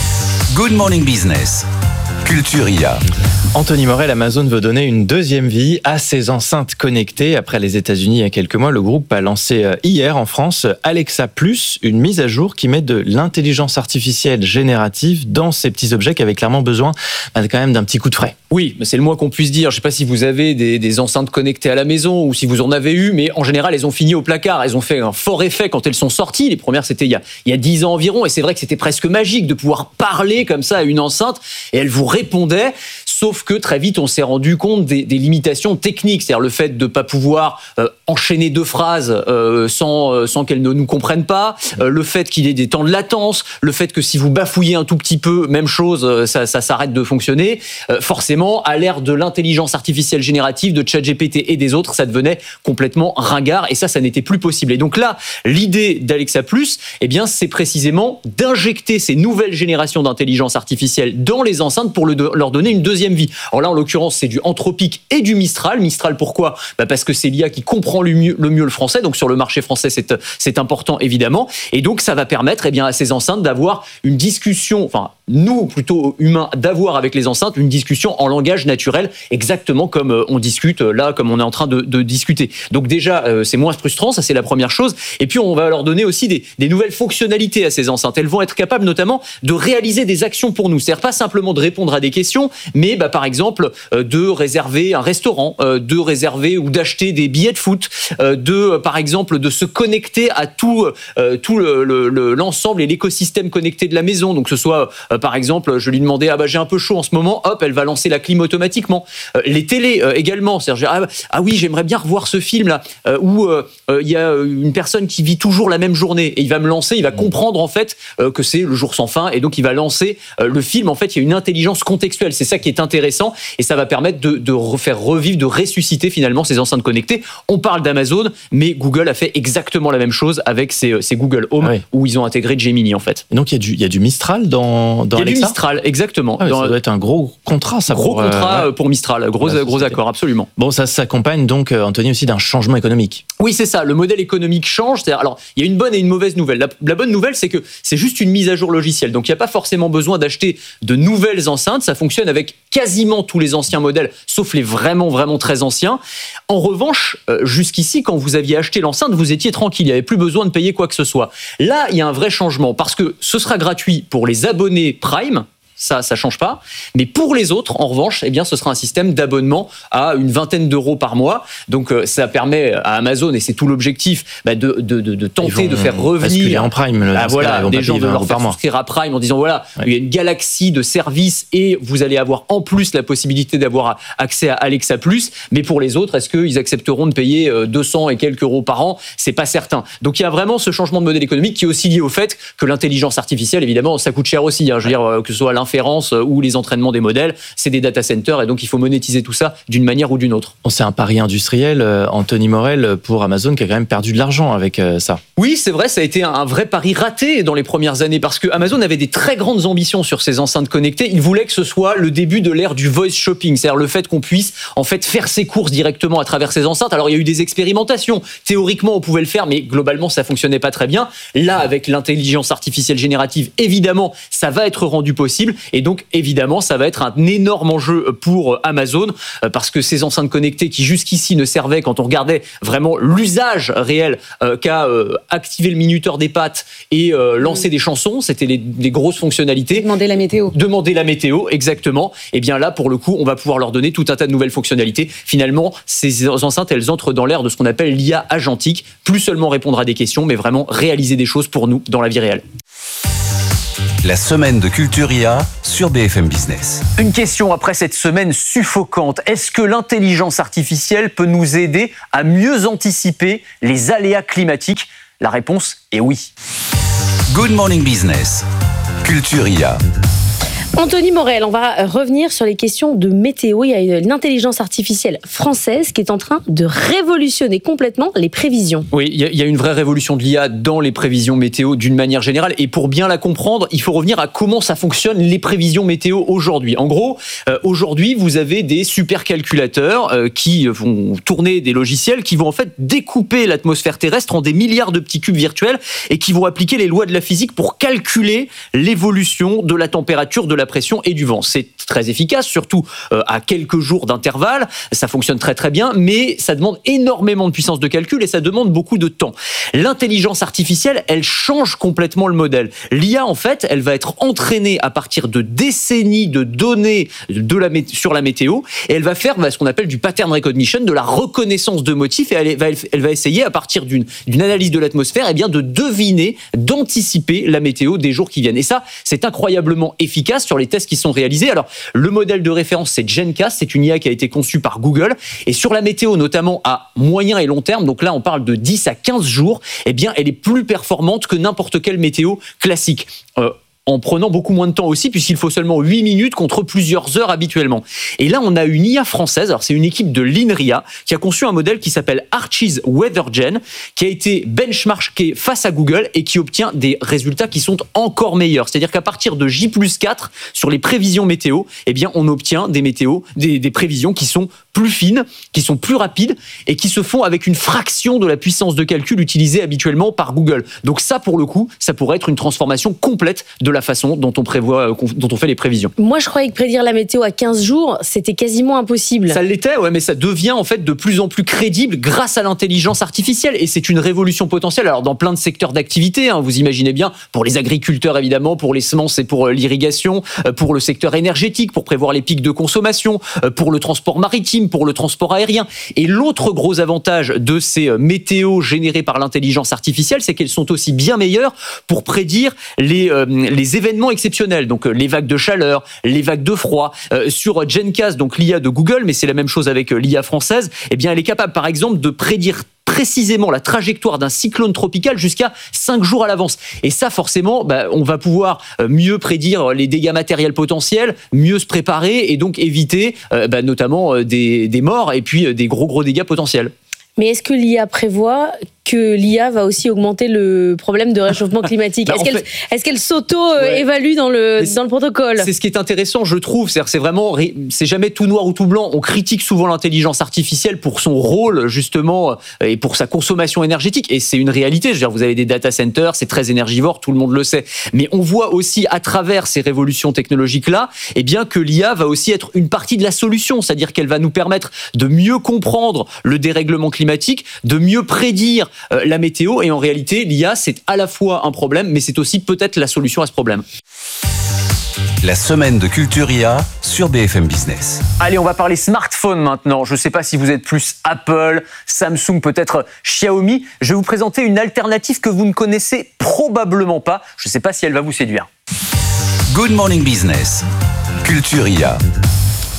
Good Morning Business. Culture I A. Anthony Morel, Amazon veut donner une deuxième vie à ses enceintes connectées. Après les États-Unis il y a quelques mois, le groupe a lancé hier en France Alexa Plus, une mise à jour qui met de l'intelligence artificielle générative dans ces petits objets qui avaient clairement besoin bah, quand même d'un petit coup de frais. Oui, c'est le moins qu'on puisse dire. Je ne sais pas si vous avez des, des enceintes connectées à la maison ou si vous en avez eu, mais en général, elles ont fini au placard. Elles ont fait un fort effet quand elles sont sorties. Les premières, c'était il y a, il y a dix ans environ, et c'est vrai que c'était presque magique de pouvoir parler comme ça à une enceinte, et elle vous répondait. Sauf que très vite, on s'est rendu compte des, des limitations techniques, c'est-à-dire le fait de ne pas pouvoir euh, enchaîner deux phrases euh, sans, euh, sans qu'elles ne nous comprennent pas, euh, le fait qu'il y ait des temps de latence, le fait que si vous bafouillez un tout petit peu, même chose, euh, ça, ça s'arrête de fonctionner. Euh, forcément, à l'ère de l'intelligence artificielle générative, de ChatGPT et des autres, ça devenait complètement ringard, et ça, ça n'était plus possible. Et donc là, l'idée d'Alexa Plus, eh bien, c'est précisément d'injecter ces nouvelles générations d'intelligence artificielle dans les enceintes pour le, leur donner une deuxième vie. Alors là, en l'occurrence, c'est du Anthropic et du Mistral. Mistral, pourquoi ? Bah parce que c'est l'I A qui comprend le mieux, le mieux le français. Donc sur le marché français, c'est, c'est important, évidemment. Et donc, ça va permettre eh bien, à ces enceintes d'avoir une discussion, enfin, nous, plutôt humains, d'avoir avec les enceintes une discussion en langage naturel, exactement comme on discute là, comme on est en train de, de discuter. Donc déjà, c'est moins frustrant, ça c'est la première chose. Et puis, on va leur donner aussi des, des nouvelles fonctionnalités à ces enceintes. Elles vont être capables notamment de réaliser des actions pour nous. C'est-à-dire pas simplement de répondre à des questions, mais bah, par exemple, euh, de réserver un restaurant, euh, de réserver ou d'acheter des billets de foot, euh, de, euh, par exemple, de se connecter à tout, euh, tout le, le, l'ensemble et l'écosystème connecté de la maison. Donc, que ce soit, euh, par exemple, je lui demandais, ah bah j'ai un peu chaud en ce moment, hop, elle va lancer la clim automatiquement. Euh, les télés euh, également, c'est-à-dire, ah, ah oui, j'aimerais bien revoir ce film-là, euh, où il euh, y a une personne qui vit toujours la même journée, et il va me lancer, il va comprendre en fait euh, que c'est le jour sans fin, et donc il va lancer euh, le film. En fait, il y a une intelligence contextuelle, c'est ça qui est intéressant, et ça va permettre de, de refaire revivre, de ressusciter finalement ces enceintes connectées. On parle d'Amazon, mais Google a fait exactement la même chose avec ses, ses Google Home, ah oui. où ils ont intégré Gemini en fait. Et donc il y a du, il y a du Mistral dans, dans Il y a Alexa ? du Mistral, exactement. Ah oui, dans, ça doit être un gros contrat, ça. Gros pour, contrat euh, pour Mistral, gros, gros accord, absolument. Bon, ça s'accompagne donc, Anthony, aussi d'un changement économique. Oui, c'est ça. Le modèle économique change. C'est-à-dire, alors, il y a une bonne et une mauvaise nouvelle. La, la bonne nouvelle, c'est que c'est juste une mise à jour logicielle. Donc, il n'y a pas forcément besoin d'acheter de nouvelles enceintes. Ça fonctionne avec quasiment tous les anciens modèles, sauf les vraiment, vraiment très anciens. En revanche, euh, jusqu'ici, quand vous aviez acheté l'enceinte, vous étiez tranquille. Il n'y avait plus besoin de payer quoi que ce soit. Là, il y a un vrai changement parce que ce sera gratuit pour les abonnés Prime. Ça, ça change pas. Mais pour les autres, en revanche, eh bien, ce sera un système d'abonnement à une vingtaine d'euros par mois. Donc, euh, ça permet à Amazon, et c'est tout l'objectif, bah, de, de, de, de tenter de faire revenir en Prime, le, bah, voilà, cas-là, des gens de leur faire souscrire à Prime en disant voilà, ouais. il y a une galaxie de services et vous allez avoir en plus la possibilité d'avoir accès à Alexa Plus. Mais pour les autres, est-ce qu'ils accepteront de payer deux cents et quelques euros par an ? C'est pas certain. Donc, il y a vraiment ce changement de modèle économique qui est aussi lié au fait que l'intelligence artificielle, évidemment, ça coûte cher aussi. Hein. Je veux dire, que ce soit l'informatique, inférences ou les entraînements des modèles, c'est des data centers et donc il faut monétiser tout ça d'une manière ou d'une autre. C'est un pari industriel, Anthony Morel, pour Amazon qui a quand même perdu de l'argent avec ça. Oui, c'est vrai, ça a été un vrai pari raté dans les premières années parce que Amazon avait des très grandes ambitions sur ces enceintes connectées. Il voulait que ce soit le début de l'ère du voice shopping, c'est-à-dire le fait qu'on puisse en fait faire ses courses directement à travers ces enceintes. Alors il y a eu des expérimentations. Théoriquement, on pouvait le faire, mais globalement, ça fonctionnait pas très bien. Là, avec l'intelligence artificielle générative, évidemment, ça va être rendu possible et donc évidemment, ça va être un énorme enjeu pour Amazon parce que ces enceintes connectées qui jusqu'ici ne servaient, quand on regardait vraiment l'usage réel euh, qu'a euh, activer le minuteur des pâtes et euh, lancer mmh. des chansons, c'était les, les grosses fonctionnalités. Demander la météo. Demander la météo, exactement. Et bien là, pour le coup, on va pouvoir leur donner tout un tas de nouvelles fonctionnalités. Finalement, ces enceintes, elles entrent dans l'ère de ce qu'on appelle l'I A agentique. Plus seulement répondre à des questions, mais vraiment réaliser des choses pour nous dans la vie réelle. La semaine de Culture I A sur B F M Business. Une question après cette semaine suffocante. Est-ce que l'intelligence artificielle peut nous aider à mieux anticiper les aléas climatiques ? La réponse est oui. Good Morning Business, Culture I A. Anthony Morel, on va revenir sur les questions de météo. Il y a une intelligence artificielle française qui est en train de révolutionner complètement les prévisions. Oui, il y a une vraie révolution de l'I A dans les prévisions météo d'une manière générale. Et pour bien la comprendre, il faut revenir à comment ça fonctionne les prévisions météo aujourd'hui. En gros, euh, aujourd'hui, vous avez des supercalculateurs euh, qui vont tourner des logiciels qui vont en fait découper l'atmosphère terrestre en des milliards de petits cubes virtuels et qui vont appliquer les lois de la physique pour calculer l'évolution de la température, de la pression et du vent. C'est très efficace, surtout euh, à quelques jours d'intervalle. Ça fonctionne très très bien, mais ça demande énormément de puissance de calcul et ça demande beaucoup de temps. L'intelligence artificielle, elle change complètement le modèle. L'I A, en fait, elle va être entraînée à partir de décennies de données de la mé- sur la météo et elle va faire bah, ce qu'on appelle du pattern recognition, de la reconnaissance de motifs et elle va, elle va essayer à partir d'une, d'une analyse de l'atmosphère eh bien, de deviner, d'anticiper la météo des jours qui viennent. Et ça, c'est incroyablement efficace sur les tests qui sont réalisés. Alors, le modèle de référence, c'est GenCast, c'est une I A qui a été conçue par Google. Et sur la météo, notamment à moyen et long terme, donc là, on parle de dix à quinze jours, eh bien, elle est plus performante que n'importe quelle météo classique. Euh, en prenant beaucoup moins de temps aussi, puisqu'il faut seulement huit minutes contre plusieurs heures habituellement. Et là, on a une I A française, alors c'est une équipe de l'INRIA, qui a conçu un modèle qui s'appelle Archie's WeatherGen, qui a été benchmarké face à Google et qui obtient des résultats qui sont encore meilleurs. C'est-à-dire qu'à partir de J plus quatre, sur les prévisions météo, eh bien, on obtient des météos, des, des prévisions qui sont plus fines, qui sont plus rapides et qui se font avec une fraction de la puissance de calcul utilisée habituellement par Google. Donc ça, pour le coup, ça pourrait être une transformation complète de la façon dont on prévoit, dont on fait les prévisions. Moi, je croyais que prédire la météo à quinze jours, c'était quasiment impossible. Ça l'était, ouais, mais ça devient en fait de plus en plus crédible grâce à l'intelligence artificielle et c'est une révolution potentielle. Alors dans plein de secteurs d'activité, hein, vous imaginez bien, pour les agriculteurs évidemment, pour les semences et pour l'irrigation, pour le secteur énergétique, pour prévoir les pics de consommation, pour le transport maritime, pour le transport aérien. Et l'autre gros avantage de ces météos générées par l'intelligence artificielle, c'est qu'elles sont aussi bien meilleures pour prédire les, euh, les événements exceptionnels, donc les vagues de chaleur, les vagues de froid. Euh, sur GenCast, donc l'I A de Google, mais c'est la même chose avec l'I A française, eh bien, elle est capable, par exemple, de prédire précisément la trajectoire d'un cyclone tropical jusqu'à cinq jours à l'avance. Et ça, forcément, bah, on va pouvoir mieux prédire les dégâts matériels potentiels, mieux se préparer et donc éviter euh, bah, notamment euh, des, des morts et puis euh, des gros gros dégâts potentiels. Mais est-ce que l'I A prévoit que l'I A va aussi augmenter le problème de réchauffement climatique? bah, Est-ce qu'elle, fait... est-ce qu'elle s'auto-évalue ouais. dans le, dans le protocole? C'est ce qui est intéressant, je trouve. C'est, c'est vraiment, c'est jamais tout noir ou tout blanc. On critique souvent l'intelligence artificielle pour son rôle, justement, et pour sa consommation énergétique. Et c'est une réalité. Je veux dire, vous avez des data centers, c'est très énergivore, tout le monde le sait. Mais on voit aussi, à travers ces révolutions technologiques-là, eh bien, que l'I A va aussi être une partie de la solution. C'est-à-dire qu'elle va nous permettre de mieux comprendre le dérèglement climatique, de mieux prédire Euh, la météo, et en réalité l'I A c'est à la fois un problème mais c'est aussi peut-être la solution à ce problème. La semaine de Culture I A sur B F M Business. Allez, on va parler smartphone maintenant. Je ne sais pas si vous êtes plus Apple, Samsung, peut-être Xiaomi. Je vais vous présenter une alternative que vous ne connaissez probablement pas. Je ne sais pas si elle va vous séduire. Good Morning Business, Culture I A.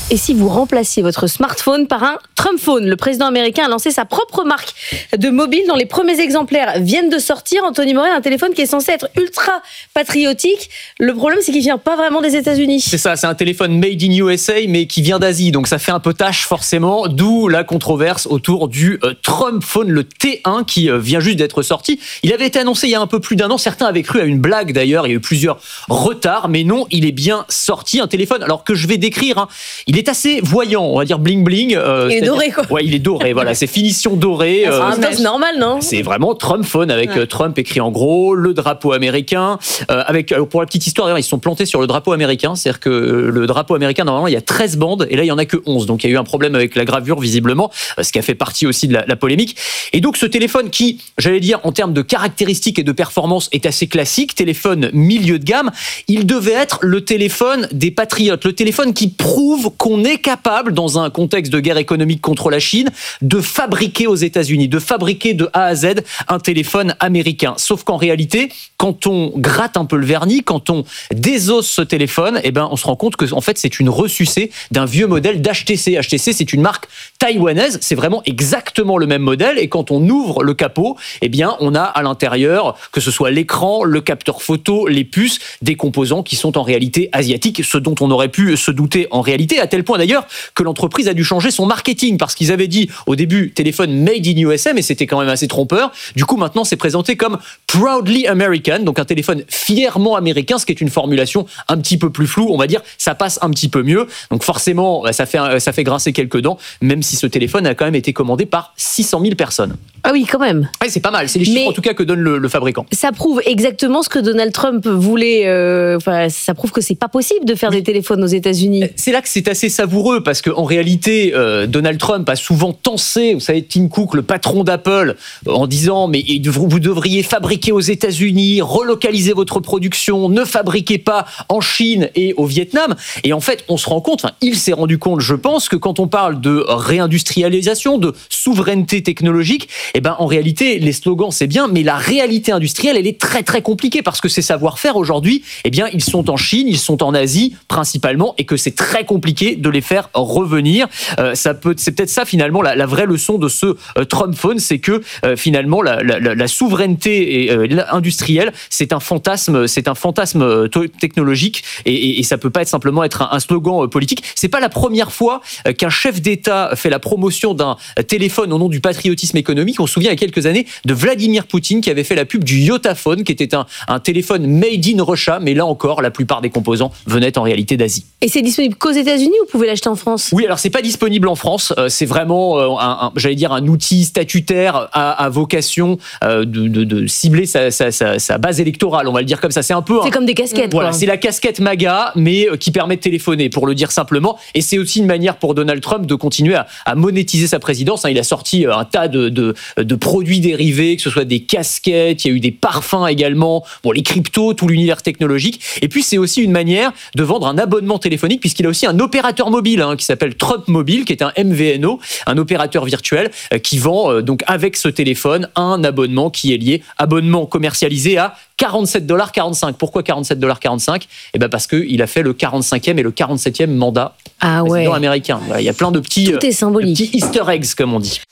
Et si vous remplaciez votre smartphone par un Trump Phone? Le président américain a lancé sa propre marque de mobile dont les premiers exemplaires viennent de sortir. Anthony Morel, un téléphone qui est censé être ultra patriotique. Le problème, c'est qu'il vient pas vraiment des États-Unis. C'est ça, c'est un téléphone made in U S A, mais qui vient d'Asie. Donc ça fait un peu tâche forcément, d'où la controverse autour du euh, Trump Phone, le T un, qui euh, vient juste d'être sorti. Il avait été annoncé il y a un peu plus d'un an. Certains avaient cru à une blague d'ailleurs. Il y a eu plusieurs retards, mais non, il est bien sorti. Un téléphone, alors que je vais décrire, hein, il est assez voyant, on va dire bling bling. Euh, il est doré quoi. Ouais, il est doré, voilà, c'est finition dorée. Euh, ah, c'est normal, non? C'est vraiment Trump Phone avec ouais. Trump écrit en gros, le drapeau américain. Euh, avec, pour la petite histoire, d'ailleurs, ils se sont plantés sur le drapeau américain, c'est-à-dire que le drapeau américain, normalement, il y a treize bandes, et là, il y en a que onze. Donc, il y a eu un problème avec la gravure, visiblement, ce qui a fait partie aussi de la, la polémique. Et donc, ce téléphone qui, j'allais dire, en termes de caractéristiques et de performance, est assez classique, téléphone milieu de gamme, il devait être le téléphone des patriotes, le téléphone qui prouve qu'on est capable, dans un contexte de guerre économique contre la Chine, de fabriquer aux États-Unis, de fabriquer de A à Z un téléphone américain. Sauf qu'en réalité, quand on gratte un peu le vernis, quand on désosse ce téléphone, eh ben, on se rend compte que en fait, c'est une ressucée d'un vieux modèle d'H T C. H T C, c'est une marque taïwanaise, c'est vraiment exactement le même modèle. Et quand on ouvre le capot, eh bien, on a à l'intérieur, que ce soit l'écran, le capteur photo, les puces, des composants qui sont en réalité asiatiques, ce dont on aurait pu se douter en réalité, à tel point d'ailleurs que l'entreprise a dû changer son marketing, parce qu'ils avaient dit au début téléphone made in U S A, mais c'était quand même assez trompeur. Du coup, maintenant, c'est présenté comme proudly American, donc un téléphone fièrement américain, ce qui est une formulation un petit peu plus floue, on va dire, ça passe un petit peu mieux. Donc forcément, ça fait, ça fait grincer quelques dents, même si ce téléphone a quand même été commandé par six cent mille personnes. Ah oui, quand même. Ouais, c'est pas mal, c'est les chiffres mais en tout cas que donne le, le fabricant. Ça prouve exactement ce que Donald Trump voulait, euh, enfin, ça prouve que c'est pas possible de faire des téléphones aux États-Unis. C'est là que c'est assez savoureux, parce qu'en réalité, euh, Donald Trump a souvent tensé, vous savez, Tim Cook, le patron d'Apple, en disant mais vous devriez fabriquer aux États-Unis, relocaliser votre production, ne fabriquez pas en Chine et au Vietnam. Et en fait, on se rend compte, enfin, il s'est rendu compte, je pense, que quand on parle de réindustrialisation, de souveraineté technologique, eh ben, en réalité, les slogans, c'est bien, mais la réalité industrielle, elle est très, très compliquée, parce que ces savoir-faire, aujourd'hui, eh bien, ils sont en Chine, ils sont en Asie, principalement, et que c'est très compliqué de les faire revenir. Euh, ça peut, c'est peut-être ça, finalement, la, la vraie leçon de ce euh, Trump Phone, c'est que, euh, finalement, la, la, la souveraineté et, euh, industrielle, c'est un fantasme, c'est un fantasme euh, technologique, et, et, et ça peut pas être simplement être un, un slogan euh, politique. C'est pas la première fois euh, qu'un chef d'État fait la promotion d'un téléphone au nom du patriotisme économique. On se souvient il y a quelques années de Vladimir Poutine qui avait fait la pub du Yotaphone, qui était un, un téléphone made in Russia, mais là encore, la plupart des composants venaient en réalité d'Asie. Et c'est disponible qu'aux États-Unis ou vous pouvez l'acheter en France? Oui, alors c'est pas disponible en France. Euh, c'est vraiment, euh, un, un, j'allais dire, un outil statutaire à, à vocation euh, de, de, de cibler sa, sa, sa, sa base électorale. On va le dire comme ça. C'est un peu. C'est un, comme des casquettes. Voilà, quoi. C'est la casquette MAGA, mais euh, qui permet de téléphoner, pour le dire simplement. Et c'est aussi une manière pour Donald Trump de continuer à, à monétiser sa présidence. Hein, il a sorti un tas de, de, de produits dérivés, que ce soit des casquettes, il y a eu des parfums également, bon, les cryptos, tout l'univers technologique. Et puis c'est aussi une manière de vendre un abonnement téléphonique, puisqu'il a aussi un opérateur mobile hein, qui s'appelle Trump Mobile, qui est un M V N O, un opérateur virtuel euh, qui vend euh, donc avec ce téléphone un abonnement qui est lié, abonnement commercialisé à quarante-sept dollars quarante-cinq. Pourquoi quarante-sept dollars quarante-cinq? Eh ben parce qu'il a fait le quarante-cinquième et le quarante-septième mandat ah ouais. président américain. Il y a plein de petits, Tout est symbolique. de petits easter eggs, comme on dit.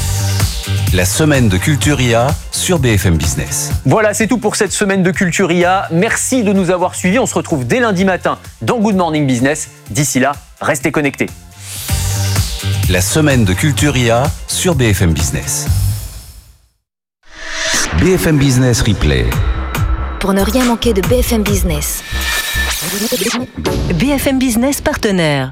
La semaine de Culture I A sur B F M Business. Voilà, c'est tout pour cette semaine de Culture I A. Merci de nous avoir suivis. On se retrouve dès lundi matin dans Good Morning Business. D'ici là, restez connectés. La semaine de Culture I A sur B F M Business. B F M Business Replay. Pour ne rien manquer de B F M Business. B F M Business partenaire.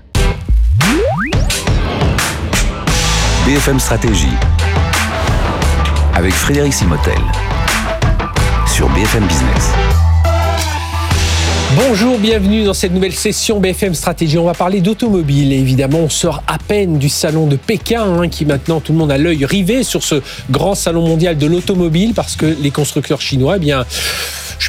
B F M Stratégie. Avec Frédéric Simotel. Sur B F M Business. Bonjour, bienvenue dans cette nouvelle session B F M Stratégie. On va parler d'automobile et évidemment on sort à peine du salon de Pékin hein, qui maintenant tout le monde a l'œil rivé sur ce grand salon mondial de l'automobile parce que les constructeurs chinois, eh bien, je ne suis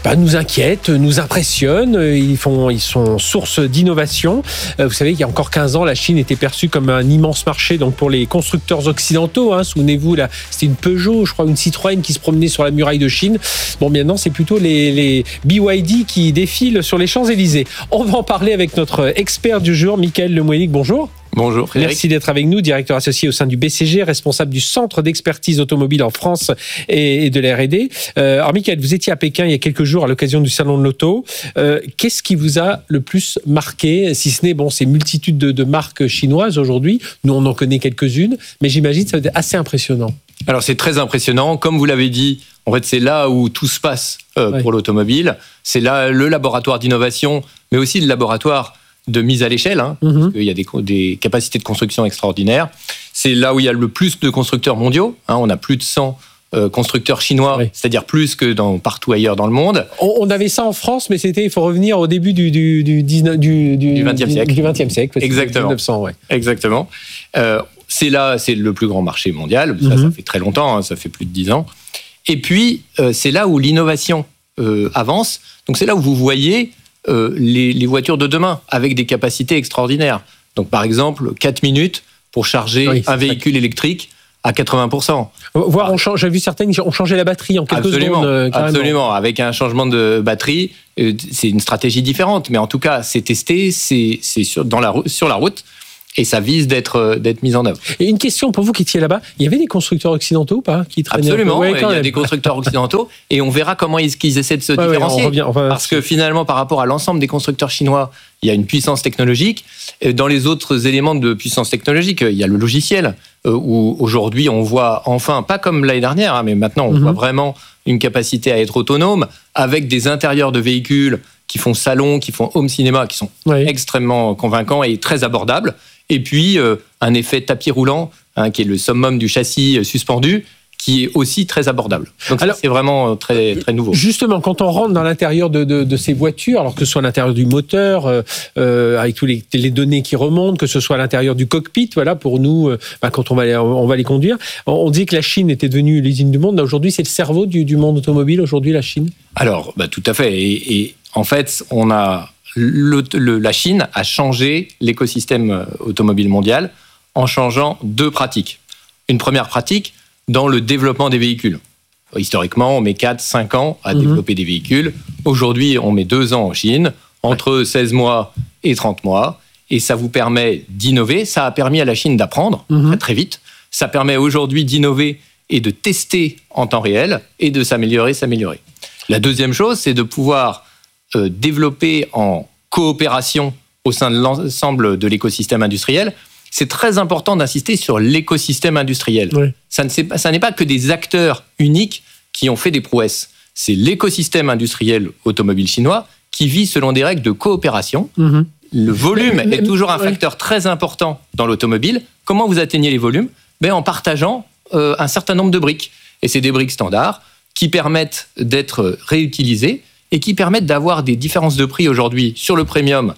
bah, nous inquiètent, nous impressionnent. Ils, font, ils sont source d'innovation. Vous savez qu'il y a encore quinze ans, la Chine était perçue comme un immense marché donc pour les constructeurs occidentaux. Hein. Souvenez-vous, là, c'était une Peugeot, je crois, une Citroën qui se promenait sur la muraille de Chine. Bon, maintenant, c'est plutôt les, les B Y D qui défilent sur les Champs-Élysées. On va en parler avec notre expert du jour, Michael Lemoynic. Bonjour. Bonjour Frédéric. Merci d'être avec nous, directeur associé au sein du B C G, responsable du Centre d'expertise automobile en France et de la R et D. Euh, alors Michael, vous étiez à Pékin il y a quelques jours à l'occasion du Salon de l'Auto. Euh, qu'est-ce qui vous a le plus marqué, si ce n'est bon, ces multitudes de, de marques chinoises aujourd'hui? Nous, on en connaît quelques-unes, mais j'imagine que ça va être assez impressionnant. Alors c'est très impressionnant. Comme vous l'avez dit, en fait, c'est là où tout se passe euh, ouais. pour l'automobile. C'est là le laboratoire d'innovation, mais aussi le laboratoire de mise à l'échelle, hein, mmh. parce qu'il y a des, des capacités de construction extraordinaires. C'est là où il y a le plus de constructeurs mondiaux. Hein, on a plus de cent euh, constructeurs chinois, oui. c'est-à-dire plus que dans, partout ailleurs dans le monde. On, on avait ça en France, mais c'était, il faut revenir au début du, du, du, dix-neuf, du, du, du vingtième siècle. Du vingtième siècle. Exactement. mille neuf cents, ouais. Exactement. Euh, c'est là, c'est le plus grand marché mondial. Ça, mmh. ça fait très longtemps, hein, ça fait plus de dix ans. Et puis, euh, c'est là où l'innovation euh, avance. Donc, c'est là où vous voyez Euh, les, les voitures de demain, avec des capacités extraordinaires. Donc, par exemple, quatre minutes pour charger oui, un véhicule vrai. électrique à quatre-vingts pour cent. Voire, on change, j'ai vu certaines ont changé la batterie en quelques absolument, secondes. Euh, absolument, avec un changement de batterie, euh, c'est une stratégie différente. Mais en tout cas, c'est testé, c'est, c'est sur, dans la, sur la route. Et ça vise d'être, d'être mis en œuvre. Et une question pour vous qui étiez là-bas, il y avait des constructeurs occidentaux ou pas qui traînaient? Absolument, ouais, il y a même. des constructeurs occidentaux et on verra comment ils, qu'ils essaient de se ouais, différencier. Ouais, on revient, on va... Parce que finalement, par rapport à l'ensemble des constructeurs chinois, il y a une puissance technologique. Dans les autres éléments de puissance technologique, il y a le logiciel, où aujourd'hui on voit enfin, pas comme l'année dernière, mais maintenant on mm-hmm. voit vraiment une capacité à être autonome avec des intérieurs de véhicules qui font salon, qui font home cinéma, qui sont ouais. extrêmement convaincants et très abordables. Et puis, euh, un effet tapis roulant, hein, qui est le summum du châssis suspendu, qui est aussi très abordable. Donc, alors, ça, c'est vraiment très, très nouveau. Justement, quand on rentre dans l'intérieur de, de, de ces voitures, alors que ce soit à l'intérieur du moteur, euh, euh, avec tous les, les données qui remontent, que ce soit à l'intérieur du cockpit, voilà, pour nous, euh, bah, quand on va, les, on va les conduire, on, on dit que la Chine était devenue l'usine du monde. Là, aujourd'hui, c'est le cerveau du, du monde automobile, aujourd'hui, la Chine? Alors, bah, tout à fait. Et, et en fait, on a... Le, le, la Chine a changé l'écosystème automobile mondial en changeant deux pratiques. Une première pratique dans le développement des véhicules. Historiquement, on met quatre à cinq ans à mmh. développer des véhicules. Aujourd'hui, on met deux ans en Chine, entre seize mois et trente mois. Et ça vous permet d'innover. Ça a permis à la Chine d'apprendre mmh. très, très vite. Ça permet aujourd'hui d'innover et de tester en temps réel et de s'améliorer, s'améliorer. La deuxième chose, c'est de pouvoir Euh, développer en coopération au sein de l'ensemble de l'écosystème industriel. C'est très important d'insister sur l'écosystème industriel. Oui. Ça ne pas, ça n'est pas que des acteurs uniques qui ont fait des prouesses. C'est l'écosystème industriel automobile chinois qui vit selon des règles de coopération. Mmh. Le volume mais, mais, est toujours un facteur ouais. très important dans l'automobile. Comment vous atteignez les volumes? Ben, en partageant euh, un certain nombre de briques. Et c'est des briques standards qui permettent d'être réutilisées et qui permettent d'avoir des différences de prix aujourd'hui sur le premium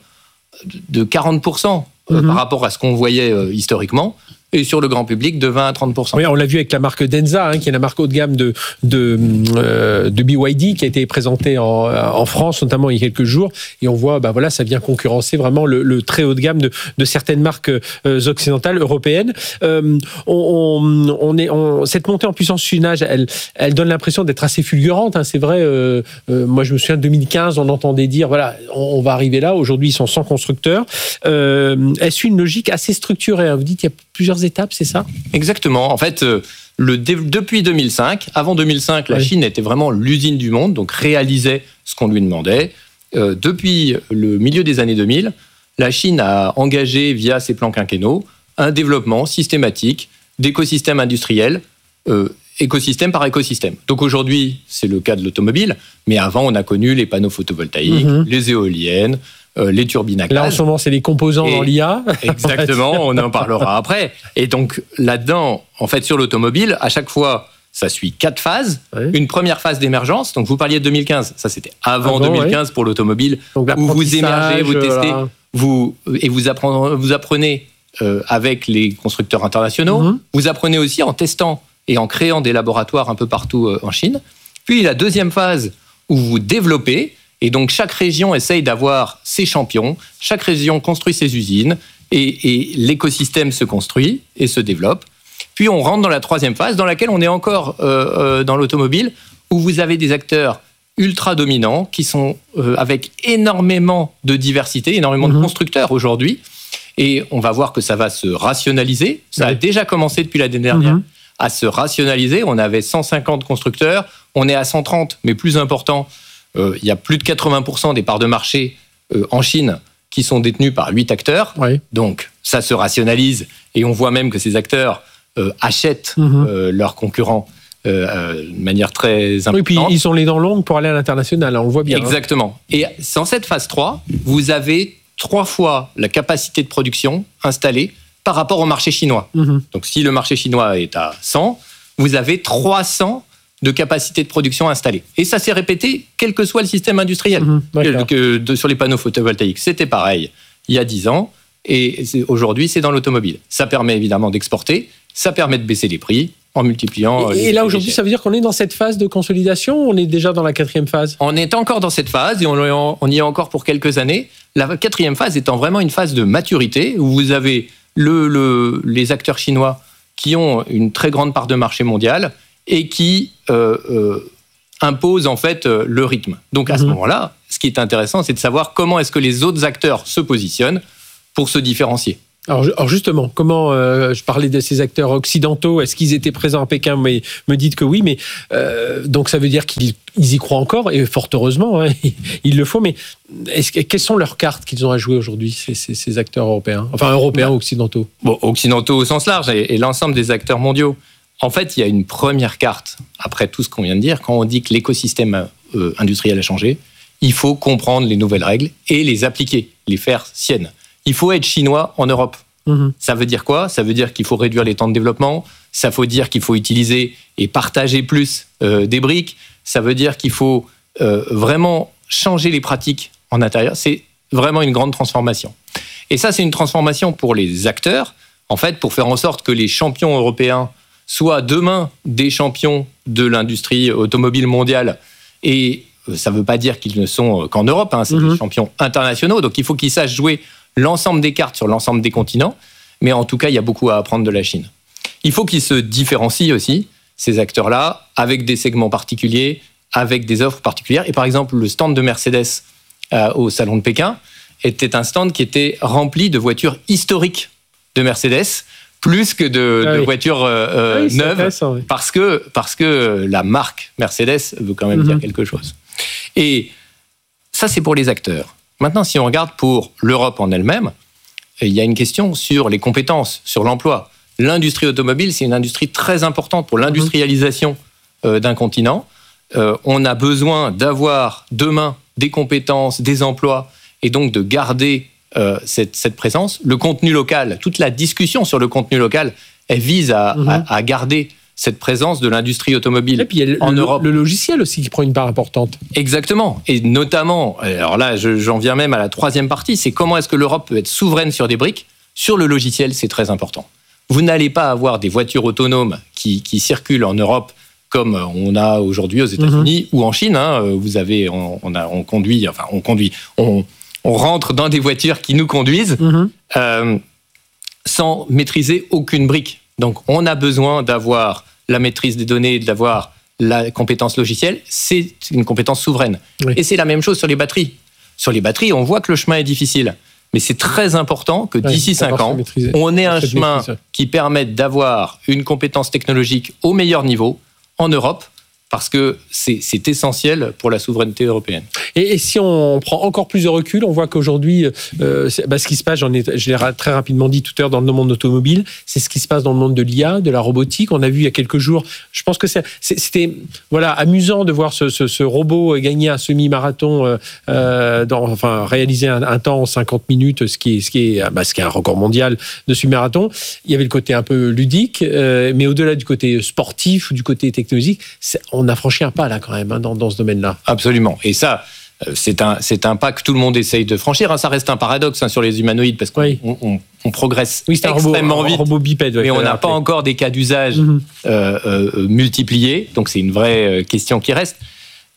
de quarante pour cent mmh. par rapport à ce qu'on voyait historiquement, et sur le grand public de vingt à trente pour cent. Oui, on l'a vu avec la marque Denza, hein, qui est la marque haut de gamme de, de, euh, de B Y D, qui a été présentée en, en France, notamment il y a quelques jours, et on voit, bah voilà, ça vient concurrencer vraiment le, le très haut de gamme de, de certaines marques euh, occidentales, européennes. Euh, on, on est, on, cette montée en puissance chinoise, elle, elle donne l'impression d'être assez fulgurante, hein, c'est vrai. Euh, euh, moi, je me souviens de deux mille quinze, on entendait dire, voilà, on, on va arriver là. Aujourd'hui, ils sont cent constructeurs. Euh, est-ce une logique assez structurée, hein? Vous dites qu'il y a plusieurs étapes, c'est ça? Exactement. En fait, le, depuis deux mille cinq, avant deux mille cinq, la oui. Chine était vraiment l'usine du monde, donc réalisait ce qu'on lui demandait. Euh, depuis le milieu des années deux mille, la Chine a engagé, via ses plans quinquennaux, un développement systématique d'écosystèmes industriels, euh, écosystème par écosystème. Donc aujourd'hui, c'est le cas de l'automobile, mais avant, on a connu les panneaux photovoltaïques, mmh. les éoliennes, Euh, les turbines à gaz. Là, en ce moment, c'est les composants et dans l'I A. Exactement, on en parlera après. Et donc, là-dedans, en fait, sur l'automobile, à chaque fois, ça suit quatre phases. Oui. Une première phase d'émergence. Donc, vous parliez de deux mille quinze. Ça, c'était avant, avant deux mille quinze oui. pour l'automobile, donc, où vous émergez, vous testez, voilà. vous, et vous apprenez, vous apprenez euh, avec les constructeurs internationaux. Mm-hmm. Vous apprenez aussi en testant et en créant des laboratoires un peu partout euh, en Chine. Puis, la deuxième phase, où vous développez, et donc chaque région essaye d'avoir ses champions, chaque région construit ses usines, et, et l'écosystème se construit et se développe. Puis on rentre dans la troisième phase, dans laquelle on est encore euh, euh, dans l'automobile, où vous avez des acteurs ultra dominants qui sont euh, avec énormément de diversité, énormément mmh. de constructeurs aujourd'hui. Et on va voir que ça va se rationaliser. Ça oui. a déjà commencé depuis l'année dernière mmh. à se rationaliser. On avait cent cinquante constructeurs, on est à cent trente, mais plus important, euh, il y a plus de quatre-vingts pour cent des parts de marché euh, en Chine qui sont détenues par huit acteurs. Oui. Donc ça se rationalise et on voit même que ces acteurs euh, achètent mmh. euh, leurs concurrents Euh, de manière très importante. Oui, puis ils sont les dents longues pour aller à l'international, on le voit bien. Exactement. Hein. Et dans cette phase trois, vous avez trois fois la capacité de production installée par rapport au marché chinois. Mm-hmm. Donc si le marché chinois est à cent, vous avez trois cents de capacité de production installée. Et ça s'est répété quel que soit le système industriel. Mm-hmm. Que, de, sur les panneaux photovoltaïques, c'était pareil il y a dix ans. Et c'est, aujourd'hui, c'est dans l'automobile. Ça permet évidemment d'exporter, ça permet de baisser les prix, en multipliant. Et, et là, aujourd'hui, ça veut dire qu'on est dans cette phase de consolidation ou on est déjà dans la quatrième phase ? On est encore dans cette phase et on, on y est encore pour quelques années. La quatrième phase étant vraiment une phase de maturité où vous avez le, le, les acteurs chinois qui ont une très grande part de marché mondial et qui euh, euh, imposent en fait le rythme. Donc à mmh. ce moment-là, ce qui est intéressant, c'est de savoir comment est-ce que les autres acteurs se positionnent pour se différencier. Alors, alors justement, comment euh, je parlais de ces acteurs occidentaux, est-ce qu'ils étaient présents à Pékin ? Mais me dites que oui, mais euh, donc ça veut dire qu'ils ils y croient encore et fort heureusement, hein, ils le font. Mais est-ce, quelles sont leurs cartes qu'ils ont à jouer aujourd'hui, ces, ces, ces acteurs européens, enfin européens, occidentaux ? Bon, occidentaux au sens large et, et l'ensemble des acteurs mondiaux. En fait, il y a une première carte après tout ce qu'on vient de dire. Quand on dit que l'écosystème euh, industriel a changé, il faut comprendre les nouvelles règles et les appliquer, les faire siennes. Il faut être chinois en Europe. Mmh. Ça veut dire quoi ? Ça veut dire qu'il faut réduire les temps de développement. Ça veut dire qu'il faut utiliser et partager plus euh, des briques. Ça veut dire qu'il faut euh, vraiment changer les pratiques en intérieur. C'est vraiment une grande transformation. Et ça, c'est une transformation pour les acteurs, en fait, pour faire en sorte que les champions européens soient demain des champions de l'industrie automobile mondiale. Et ça ne veut pas dire qu'ils ne sont qu'en Europe, hein, c'est mmh. des champions internationaux. Donc, il faut qu'ils sachent jouer l'ensemble des cartes sur l'ensemble des continents, mais en tout cas, il y a beaucoup à apprendre de la Chine. Il faut qu'ils se différencient aussi, ces acteurs-là, avec des segments particuliers, avec des offres particulières. Et par exemple, le stand de Mercedes euh, au Salon de Pékin était un stand qui était rempli de voitures historiques de Mercedes, plus que de, ah oui. de voitures euh, ah oui, neuves, oui. parce que, parce que la marque Mercedes veut quand même mm-hmm. dire quelque chose. Et ça, c'est pour les acteurs. Maintenant, si on regarde pour l'Europe en elle-même, il y a une question sur les compétences, sur l'emploi. L'industrie automobile, c'est une industrie très importante pour l'industrialisation euh, d'un continent. Euh, on a besoin d'avoir demain des compétences, des emplois, et donc de garder euh, cette, cette présence. Le contenu local, toute la discussion sur le contenu local, elle vise à, mmh. à, à garder cette présence de l'industrie automobile et puis il y a en le, Europe. Le logiciel aussi qui prend une part importante. Exactement. Et notamment, alors là, je, j'en viens même à la troisième partie, c'est comment est-ce que l'Europe peut être souveraine sur des briques ? Sur le logiciel, c'est très important. Vous n'allez pas avoir des voitures autonomes qui, qui circulent en Europe comme on a aujourd'hui aux États-Unis mmh. ou en Chine. Hein. Vous avez, on, on, a, on conduit, enfin on conduit, on, on rentre dans des voitures qui nous conduisent mmh. euh, sans maîtriser aucune brique. Donc, on a besoin d'avoir la maîtrise des données, d'avoir la compétence logicielle. C'est une compétence souveraine. Oui. Et c'est la même chose sur les batteries. Sur les batteries, on voit que le chemin est difficile. Mais c'est très important que d'ici cinq ans, on ait un chemin qui permette d'avoir une compétence technologique au meilleur niveau en Europe, parce que c'est, c'est essentiel pour la souveraineté européenne. Et, et si on prend encore plus de recul, on voit qu'aujourd'hui, euh, bah, ce qui se passe, j'en ai, je l'ai très rapidement dit tout à l'heure, dans le monde automobile, c'est ce qui se passe dans le monde de l'I A, de la robotique. On a vu il y a quelques jours, je pense que c'est, c'est, c'était voilà, amusant de voir ce, ce, ce robot gagner un semi-marathon, euh, dans, enfin réaliser un, un temps en cinquante minutes, ce qui est, ce qui est, bah, ce qui est un record mondial de semi-marathon. Il y avait le côté un peu ludique, euh, mais au-delà du côté sportif ou du côté technologique, c'est, on a franchi un pas là quand même hein, dans, dans ce domaine-là. Absolument. Et ça, c'est un, c'est un pas que tout le monde essaye de franchir. Ça reste un paradoxe hein, sur les humanoïdes parce qu'on oui. on, on, on progresse oui, extrêmement robot, vite. Un robot bipède, ouais, mais on n'a pas encore des cas d'usage mm-hmm. euh, euh, multipliés. Donc c'est une vraie question qui reste.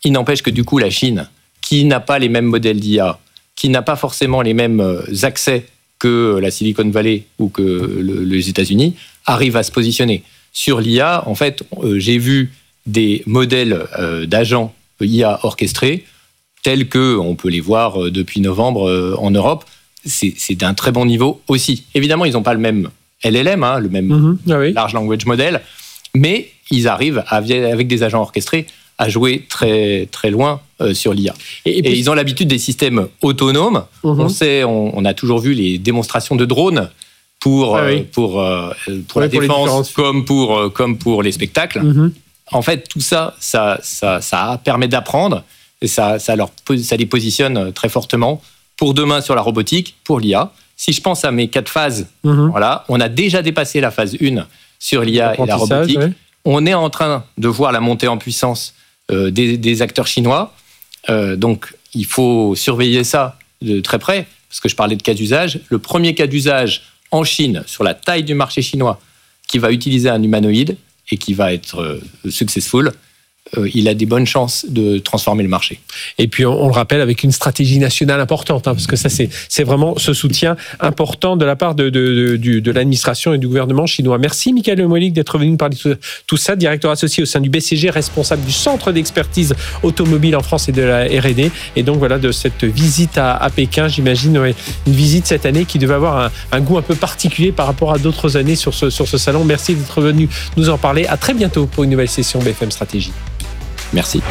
Il n'empêche que du coup, la Chine, qui n'a pas les mêmes modèles d'I A, qui n'a pas forcément les mêmes accès que la Silicon Valley ou que le, les États-Unis, arrive à se positionner. Sur l'I A, en fait, euh, j'ai vu des modèles euh, d'agents I A orchestrés, tels qu'on peut les voir euh, depuis novembre euh, en Europe. C'est, c'est d'un très bon niveau aussi. Évidemment, ils n'ont pas le même L L M, hein, le même mmh, ah oui. Large Language Model, mais ils arrivent, à, avec des agents orchestrés, à jouer très, très loin euh, sur l'I A. Et, et, puis, et ils ont l'habitude des systèmes autonomes. Mmh. On sait, on, on a toujours vu les démonstrations de drones pour, ah oui. euh, pour, euh, pour oui, la pour défense comme pour, euh, comme pour les spectacles. Mmh. En fait, tout ça, ça, ça, ça permet d'apprendre et ça, ça, leur, ça les positionne très fortement pour demain sur la robotique, pour l'I A. Si je pense à mes quatre phases, mmh. voilà, on a déjà dépassé la phase un sur l'I A et la robotique. Ouais. On est en train de voir la montée en puissance euh, des, des acteurs chinois. Euh, donc, il faut surveiller ça de très près, parce que je parlais de cas d'usage. Le premier cas d'usage en Chine, sur la taille du marché chinois, qui va utiliser un humanoïde et qui va être euh, successful, euh, il a des bonnes chances de transformer le marché. Et puis, on, on le rappelle, avec une stratégie nationale importante, hein, parce que ça, c'est, c'est vraiment ce soutien important de la part de, de, de, de l'administration et du gouvernement chinois. Merci, Michael Lemoynic, d'être venu nous parler de tout ça, directeur associé au sein du B C G, responsable du Centre d'expertise automobile en France et de la R et D. Et donc, voilà, de cette visite à, à Pékin, j'imagine, ouais, une visite cette année qui devait avoir un, un goût un peu particulier par rapport à d'autres années sur ce, sur ce salon. Merci d'être venu nous en parler. À très bientôt pour une nouvelle session B F M Stratégie. Merci.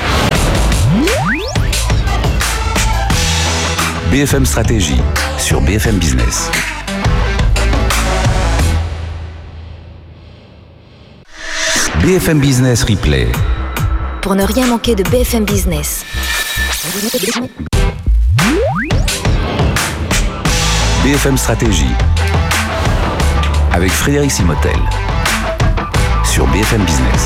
B F M Stratégie sur B F M Business. B F M Business Replay. Pour ne rien manquer de B F M Business. B F M Stratégie avec Frédéric Simotel sur B F M Business.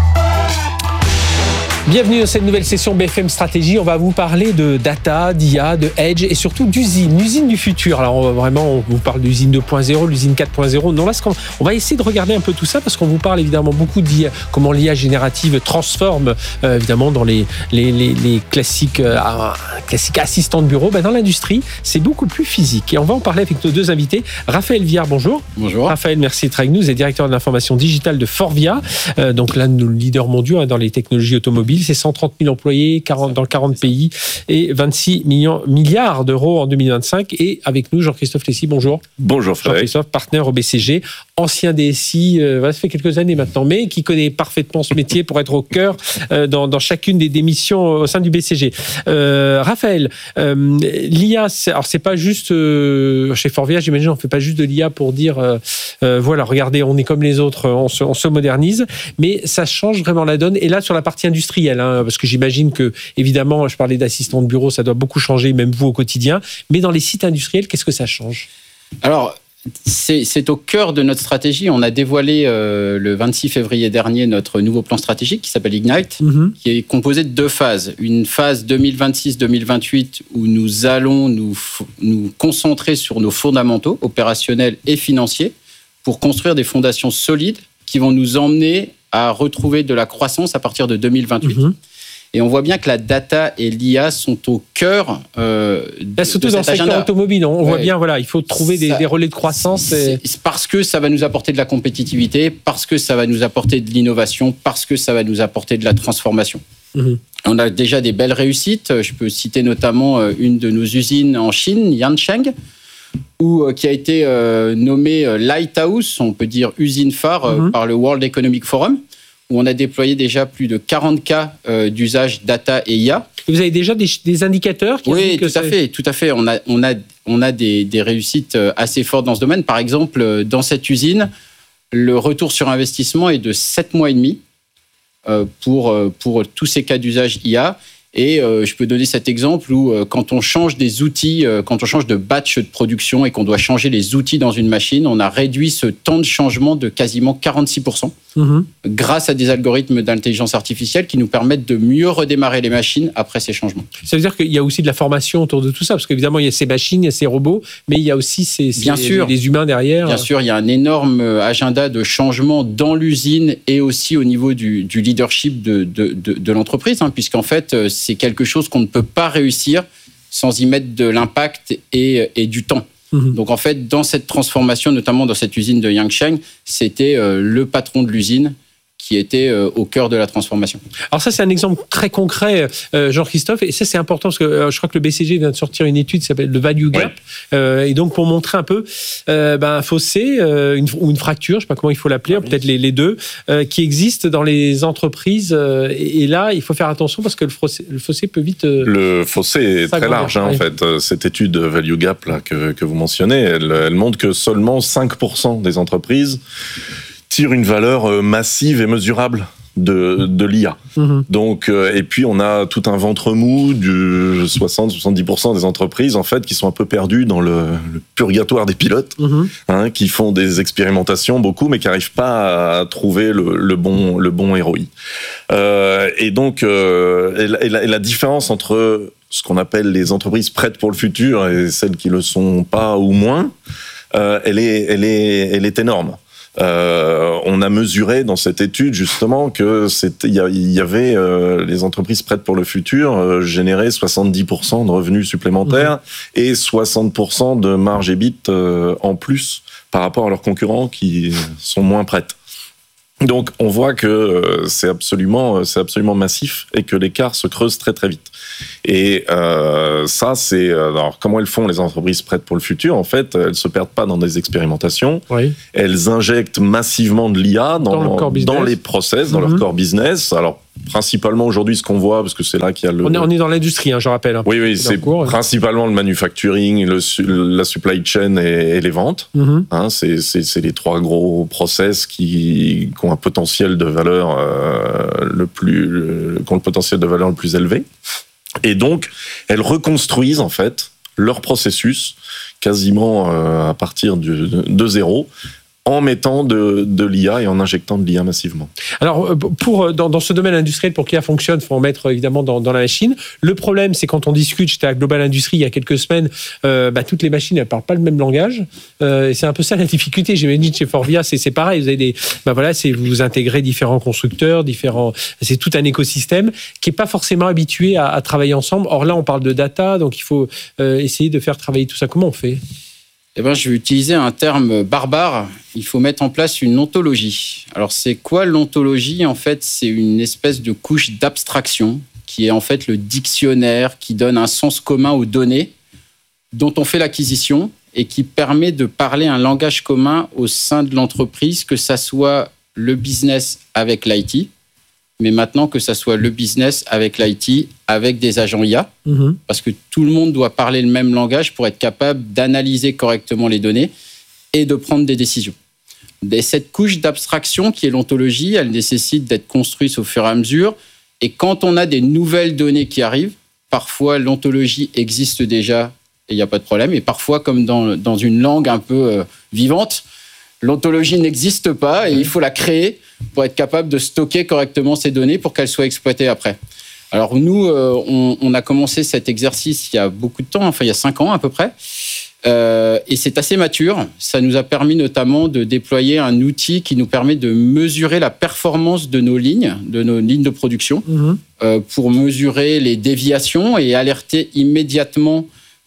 Bienvenue dans cette nouvelle session B F M Stratégie. On va vous parler de data, d'I A, de edge et surtout d'usine, l'usine du futur. Alors on va vraiment, on vous parle d'usine deux point zéro, l'usine quatre point zéro. Non, là, on va essayer de regarder un peu tout ça parce qu'on vous parle évidemment beaucoup d'I A, comment l'I A générative transforme euh, évidemment dans les, les, les, les classiques, euh, classiques assistants de bureau. Ben, dans l'industrie, c'est beaucoup plus physique. Et on va en parler avec nos deux invités. Raphaël Viard, bonjour. Bonjour. Raphaël, merci d'être avec nous. Vous êtes directeur de l'information digitale de Forvia. Euh, donc l'un de nos leaders mondiaux hein, dans les technologies automobiles. C'est cent trente mille employés quarante, dans quarante pays et vingt-six millions, milliards d'euros en deux mille vingt-cinq. Et avec nous, Jean-Christophe Tessy, bonjour. Bonjour Frédéric. Jean-Christophe, partenaire au B C G, ancien D S I, euh, ça fait quelques années maintenant, mais qui connaît parfaitement ce métier pour être au cœur euh, dans, dans chacune des, des missions au sein du B C G. Euh, Raphaël, euh, l'I A, c'est, alors c'est pas juste, euh, chez Forvia, j'imagine, on fait pas juste de l'I A pour dire, euh, euh, voilà, regardez, on est comme les autres, on se, on se modernise, mais ça change vraiment la donne. Et là, sur la partie industrielle, hein, parce que j'imagine que, évidemment, je parlais d'assistant de bureau, ça doit beaucoup changer, même vous au quotidien. Mais dans les sites industriels, qu'est-ce que ça change ? Alors, c'est, c'est au cœur de notre stratégie. On a dévoilé euh, le vingt-six février dernier notre nouveau plan stratégique qui s'appelle Ignite, mm-hmm. qui est composé de deux phases. Une phase deux mille vingt-six deux mille vingt-huit où nous allons nous, nous concentrer sur nos fondamentaux opérationnels et financiers pour construire des fondations solides qui vont nous emmener à retrouver de la croissance à partir de deux mille vingt-huit. Mmh. Et on voit bien que la data et l'I A sont au cœur euh, de, surtout de dans le secteur agenda. Automobile, on ouais. voit bien, voilà, il faut trouver des, ça, des relais de croissance. Et... C'est parce que ça va nous apporter de la compétitivité, parce que ça va nous apporter de l'innovation, parce que ça va nous apporter de la transformation. Mmh. On a déjà des belles réussites. Je peux citer notamment une de nos usines en Chine, Yancheng, où, qui a été euh, nommée Lighthouse, on peut dire usine phare, mmh. euh, par le World Economic Forum, où on a déployé déjà plus de quarante cas euh, d'usage data et I A. Vous avez déjà des, des indicateurs qui Oui, que tout, à fait, tout à fait. On a, on a, on a des, des réussites assez fortes dans ce domaine. Par exemple, dans cette usine, le retour sur investissement est de sept mois et demi euh, pour, pour tous ces cas d'usage I A. Et euh, je peux donner cet exemple où euh, quand on change des outils, euh, quand on change de batch de production et qu'on doit changer les outils dans une machine, on a réduit ce temps de changement de quasiment quarante-six pour cent. mmh. grâce à des algorithmes d'intelligence artificielle qui nous permettent de mieux redémarrer les machines après ces changements. Ça veut dire qu'il y a aussi de la formation autour de tout ça, parce qu'évidemment, il y a ces machines, il y a ces robots, mais il y a aussi ces, ces, Bien sûr. les humains derrière. Bien sûr, il y a un énorme agenda de changement dans l'usine et aussi au niveau du, du leadership de, de, de, de l'entreprise, hein, puisqu'en fait, c'est quelque chose qu'on ne peut pas réussir sans y mettre de l'impact et, et du temps. Mmh. Donc en fait, dans cette transformation, notamment dans cette usine de Yangcheng, c'était euh, le patron de l'usine qui était euh, au cœur de la transformation. Alors ça, c'est un exemple très concret, euh, Jean-Christophe, et ça, c'est important parce que euh, je crois que le B C G vient de sortir une étude qui s'appelle le Value Gap, ouais. euh, et donc pour montrer un peu euh, ben, un fossé euh, une, ou une fracture, je ne sais pas comment il faut l'appeler, oui. peut-être les, les deux, euh, qui existent dans les entreprises, euh, et, et là, il faut faire attention parce que le fossé, le fossé peut vite... Euh, le fossé est très large, hein, oui. en fait. Cette étude Value Gap là, que, que vous mentionnez, elle, elle montre que seulement cinq pour cent des entreprises tire une valeur massive et mesurable de, de l'I A. Mmh. Donc, euh, et puis, on a tout un ventre mou du soixante à soixante-dix pour cent des entreprises, en fait, qui sont un peu perdues dans le, le purgatoire des pilotes, mmh. hein, qui font des expérimentations, beaucoup, mais qui n'arrivent pas à trouver le, le, bon, le bon R O I. Euh, et donc, euh, et la, et la, et la différence entre ce qu'on appelle les entreprises prêtes pour le futur et celles qui ne le sont pas ou moins, euh, elle est, elle est, elle est énorme. Euh, on a mesuré dans cette étude justement que c'était, il y avait euh, les entreprises prêtes pour le futur euh, généraient soixante-dix pour cent de revenus supplémentaires mmh. et soixante pour cent de marge E B I T euh, en plus par rapport à leurs concurrents qui sont moins prêtes. Donc on voit que c'est absolument, c'est absolument massif et que l'écart se creuse très très vite. Et euh, ça, c'est... Alors, comment elles font les entreprises prêtes pour le futur ? En fait, elles ne se perdent pas dans des expérimentations. Oui. Elles injectent massivement de l'I A dans, dans, dans les process, dans mm-hmm. leur core business. Alors, principalement aujourd'hui, ce qu'on voit, parce que c'est là qu'il y a le... On est, on est dans l'industrie, hein, je rappelle. Oui, oui, c'est cours, principalement le manufacturing, le, la supply chain et, et les ventes. Mm-hmm. Hein, c'est, c'est, c'est les trois gros process qui, qui ont un potentiel de valeur euh, le plus, le, qui ont le potentiel de valeur le plus élevé. Et donc, elles reconstruisent en fait leur processus quasiment euh, à partir de, de zéro, en mettant de, de l'I A et en injectant de l'I A massivement. Alors, pour, dans, dans ce domaine industriel, pour qu'il fonctionne, il faut en mettre évidemment dans, dans la machine. Le problème, c'est quand on discute, j'étais à Global Industries il y a quelques semaines, euh, bah, toutes les machines, elles ne parlent pas le même langage. Euh, et c'est un peu ça la difficulté. J'imagine chez Forvia, c'est, c'est pareil. Vous avez des, bah voilà, c'est, vous intégrez différents constructeurs, différents, c'est tout un écosystème qui n'est pas forcément habitué à, à travailler ensemble. Or là, on parle de data, donc il faut euh, essayer de faire travailler tout ça. Comment on fait ? Eh ben, je vais utiliser un terme barbare. Il faut mettre en place une ontologie. Alors, c'est quoi l'ontologie ? En fait, c'est une espèce de couche d'abstraction qui est en fait le dictionnaire qui donne un sens commun aux données dont on fait l'acquisition et qui permet de parler un langage commun au sein de l'entreprise, que ça soit le business avec l'I T, mais maintenant que ça soit le business avec l'I T, avec des agents I A, mmh. parce que tout le monde doit parler le même langage pour être capable d'analyser correctement les données et de prendre des décisions. Et cette couche d'abstraction qui est l'ontologie, elle nécessite d'être construite au fur et à mesure. Et quand on a des nouvelles données qui arrivent, parfois l'ontologie existe déjà et il n'y a pas de problème. Et parfois, comme dans, dans une langue un peu euh, vivante, l'ontologie n'existe pas et il faut la créer pour être capable de stocker correctement ces données pour qu'elles soient exploitées après. Alors nous, euh, on, on a commencé cet exercice il y a beaucoup de temps, enfin il y a cinq ans à peu près, euh, et c'est assez mature. Ça nous a permis notamment de déployer un outil qui nous permet de mesurer la performance de nos lignes, de nos lignes de production, mmh. euh, pour mesurer les déviations et alerter immédiatement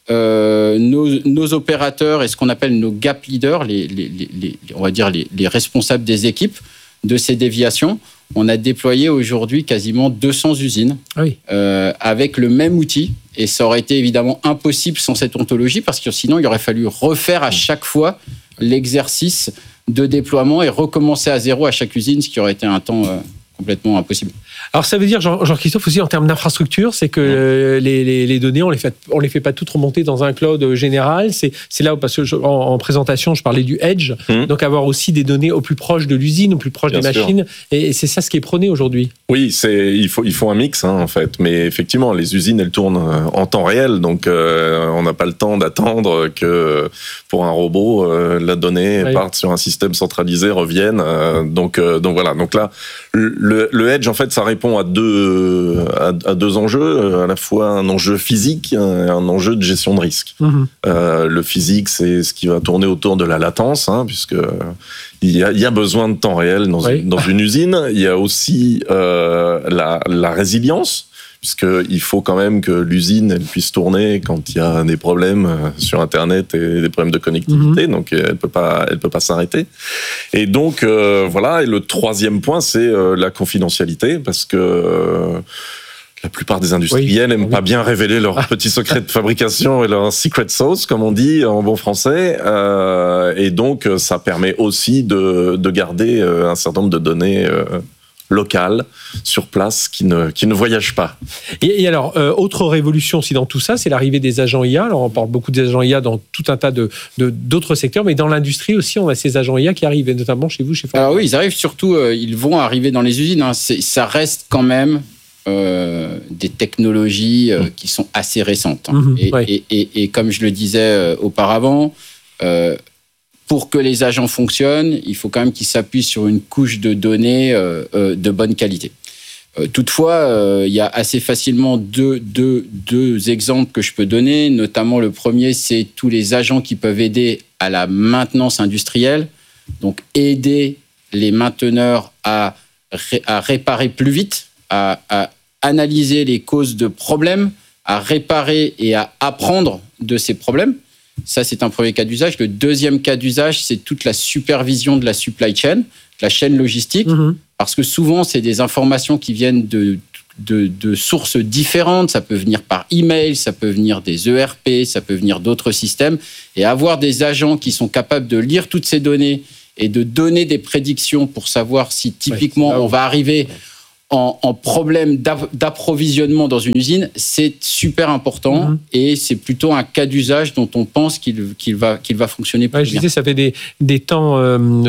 Euh, nos, nos opérateurs et ce qu'on appelle nos gap leaders, les, les, les, on va dire les, les responsables des équipes de ces déviations. On a déployé aujourd'hui quasiment deux cents usines oui. euh, avec le même outil et ça aurait été évidemment impossible sans cette ontologie parce que sinon il aurait fallu refaire à chaque fois l'exercice de déploiement et recommencer à zéro à chaque usine, ce qui aurait été un temps euh, complètement impossible. Alors ça veut dire, Jean- Jean-Christophe, aussi en termes d'infrastructure, c'est que euh, les, les, les données, on les fait, on les fait pas toutes remonter dans un cloud général. C'est, c'est là où, parce que je, en, en présentation, je parlais du edge, mmh. donc avoir aussi des données au plus proche de l'usine, au plus proche Bien des sûr. machines, et, et c'est ça ce qui est prôné aujourd'hui. Oui, c'est, il faut, il faut un mix hein, en fait, mais effectivement, les usines elles tournent en temps réel, donc euh, on n'a pas le temps d'attendre que pour un robot euh, la donnée oui. parte sur un système centralisé, revienne. Euh, donc, euh, donc voilà. Donc là, le, le edge en fait, ça répond à deux à, à deux enjeux, à la fois un enjeu physique et un enjeu de gestion de risque. Mmh. Euh, le physique, c'est ce qui va tourner autour de la latence, hein, puisque il y a, il y a besoin de temps réel dans, oui. une, dans une usine. Il y a aussi euh, la, la résilience, puisqu'il faut quand même que l'usine elle puisse tourner quand il y a des problèmes sur Internet et des problèmes de connectivité, mmh. donc elle peut pas, elle peut pas s'arrêter. Et donc euh, voilà. Et le troisième point, c'est euh, la confidentialité, parce que euh, la plupart des industriels n'aiment oui. pas bien révéler leurs ah. petits secrets de fabrication et leur secret sauce, comme on dit en bon français. Euh, et donc ça permet aussi de, de garder un certain nombre de données. Euh, locales, sur place, qui ne, qui ne voyagent pas. Et, et alors, euh, autre révolution aussi dans tout ça, c'est l'arrivée des agents I A. Alors, on parle beaucoup des agents I A dans tout un tas de, de, d'autres secteurs, mais dans l'industrie aussi, on a ces agents I A qui arrivent, et notamment chez vous, chez Ford. Alors oui, ils arrivent surtout, euh, ils vont arriver dans les usines. Hein. C'est, ça reste quand même euh, des technologies euh, qui sont assez récentes. Hein. Mmh, et, ouais. et, et, et comme je le disais euh, auparavant, euh, pour que les agents fonctionnent, il faut quand même qu'ils s'appuient sur une couche de données euh, euh, de bonne qualité. Euh, toutefois, euh, il y a assez facilement deux, deux, deux exemples que je peux donner. Notamment, le premier, c'est tous les agents qui peuvent aider à la maintenance industrielle. Donc, aider les mainteneurs à, ré, à réparer plus vite, à, à analyser les causes de problèmes, à réparer et à apprendre de ces problèmes. Ça, c'est un premier cas d'usage. Le deuxième cas d'usage, c'est toute la supervision de la supply chain, de la chaîne logistique, mmh. parce que souvent, c'est des informations qui viennent de, de, de sources différentes. Ça peut venir par email, ça peut venir des E R P, ça peut venir d'autres systèmes. Et avoir des agents qui sont capables de lire toutes ces données et de donner des prédictions pour savoir si, typiquement, ouais, on va arriver En, en problème d'approvisionnement dans une usine, c'est super important mmh. et c'est plutôt un cas d'usage dont on pense qu'il, qu'il, va, qu'il va fonctionner plus ouais, bien. Je disais, ça fait des, des temps... Euh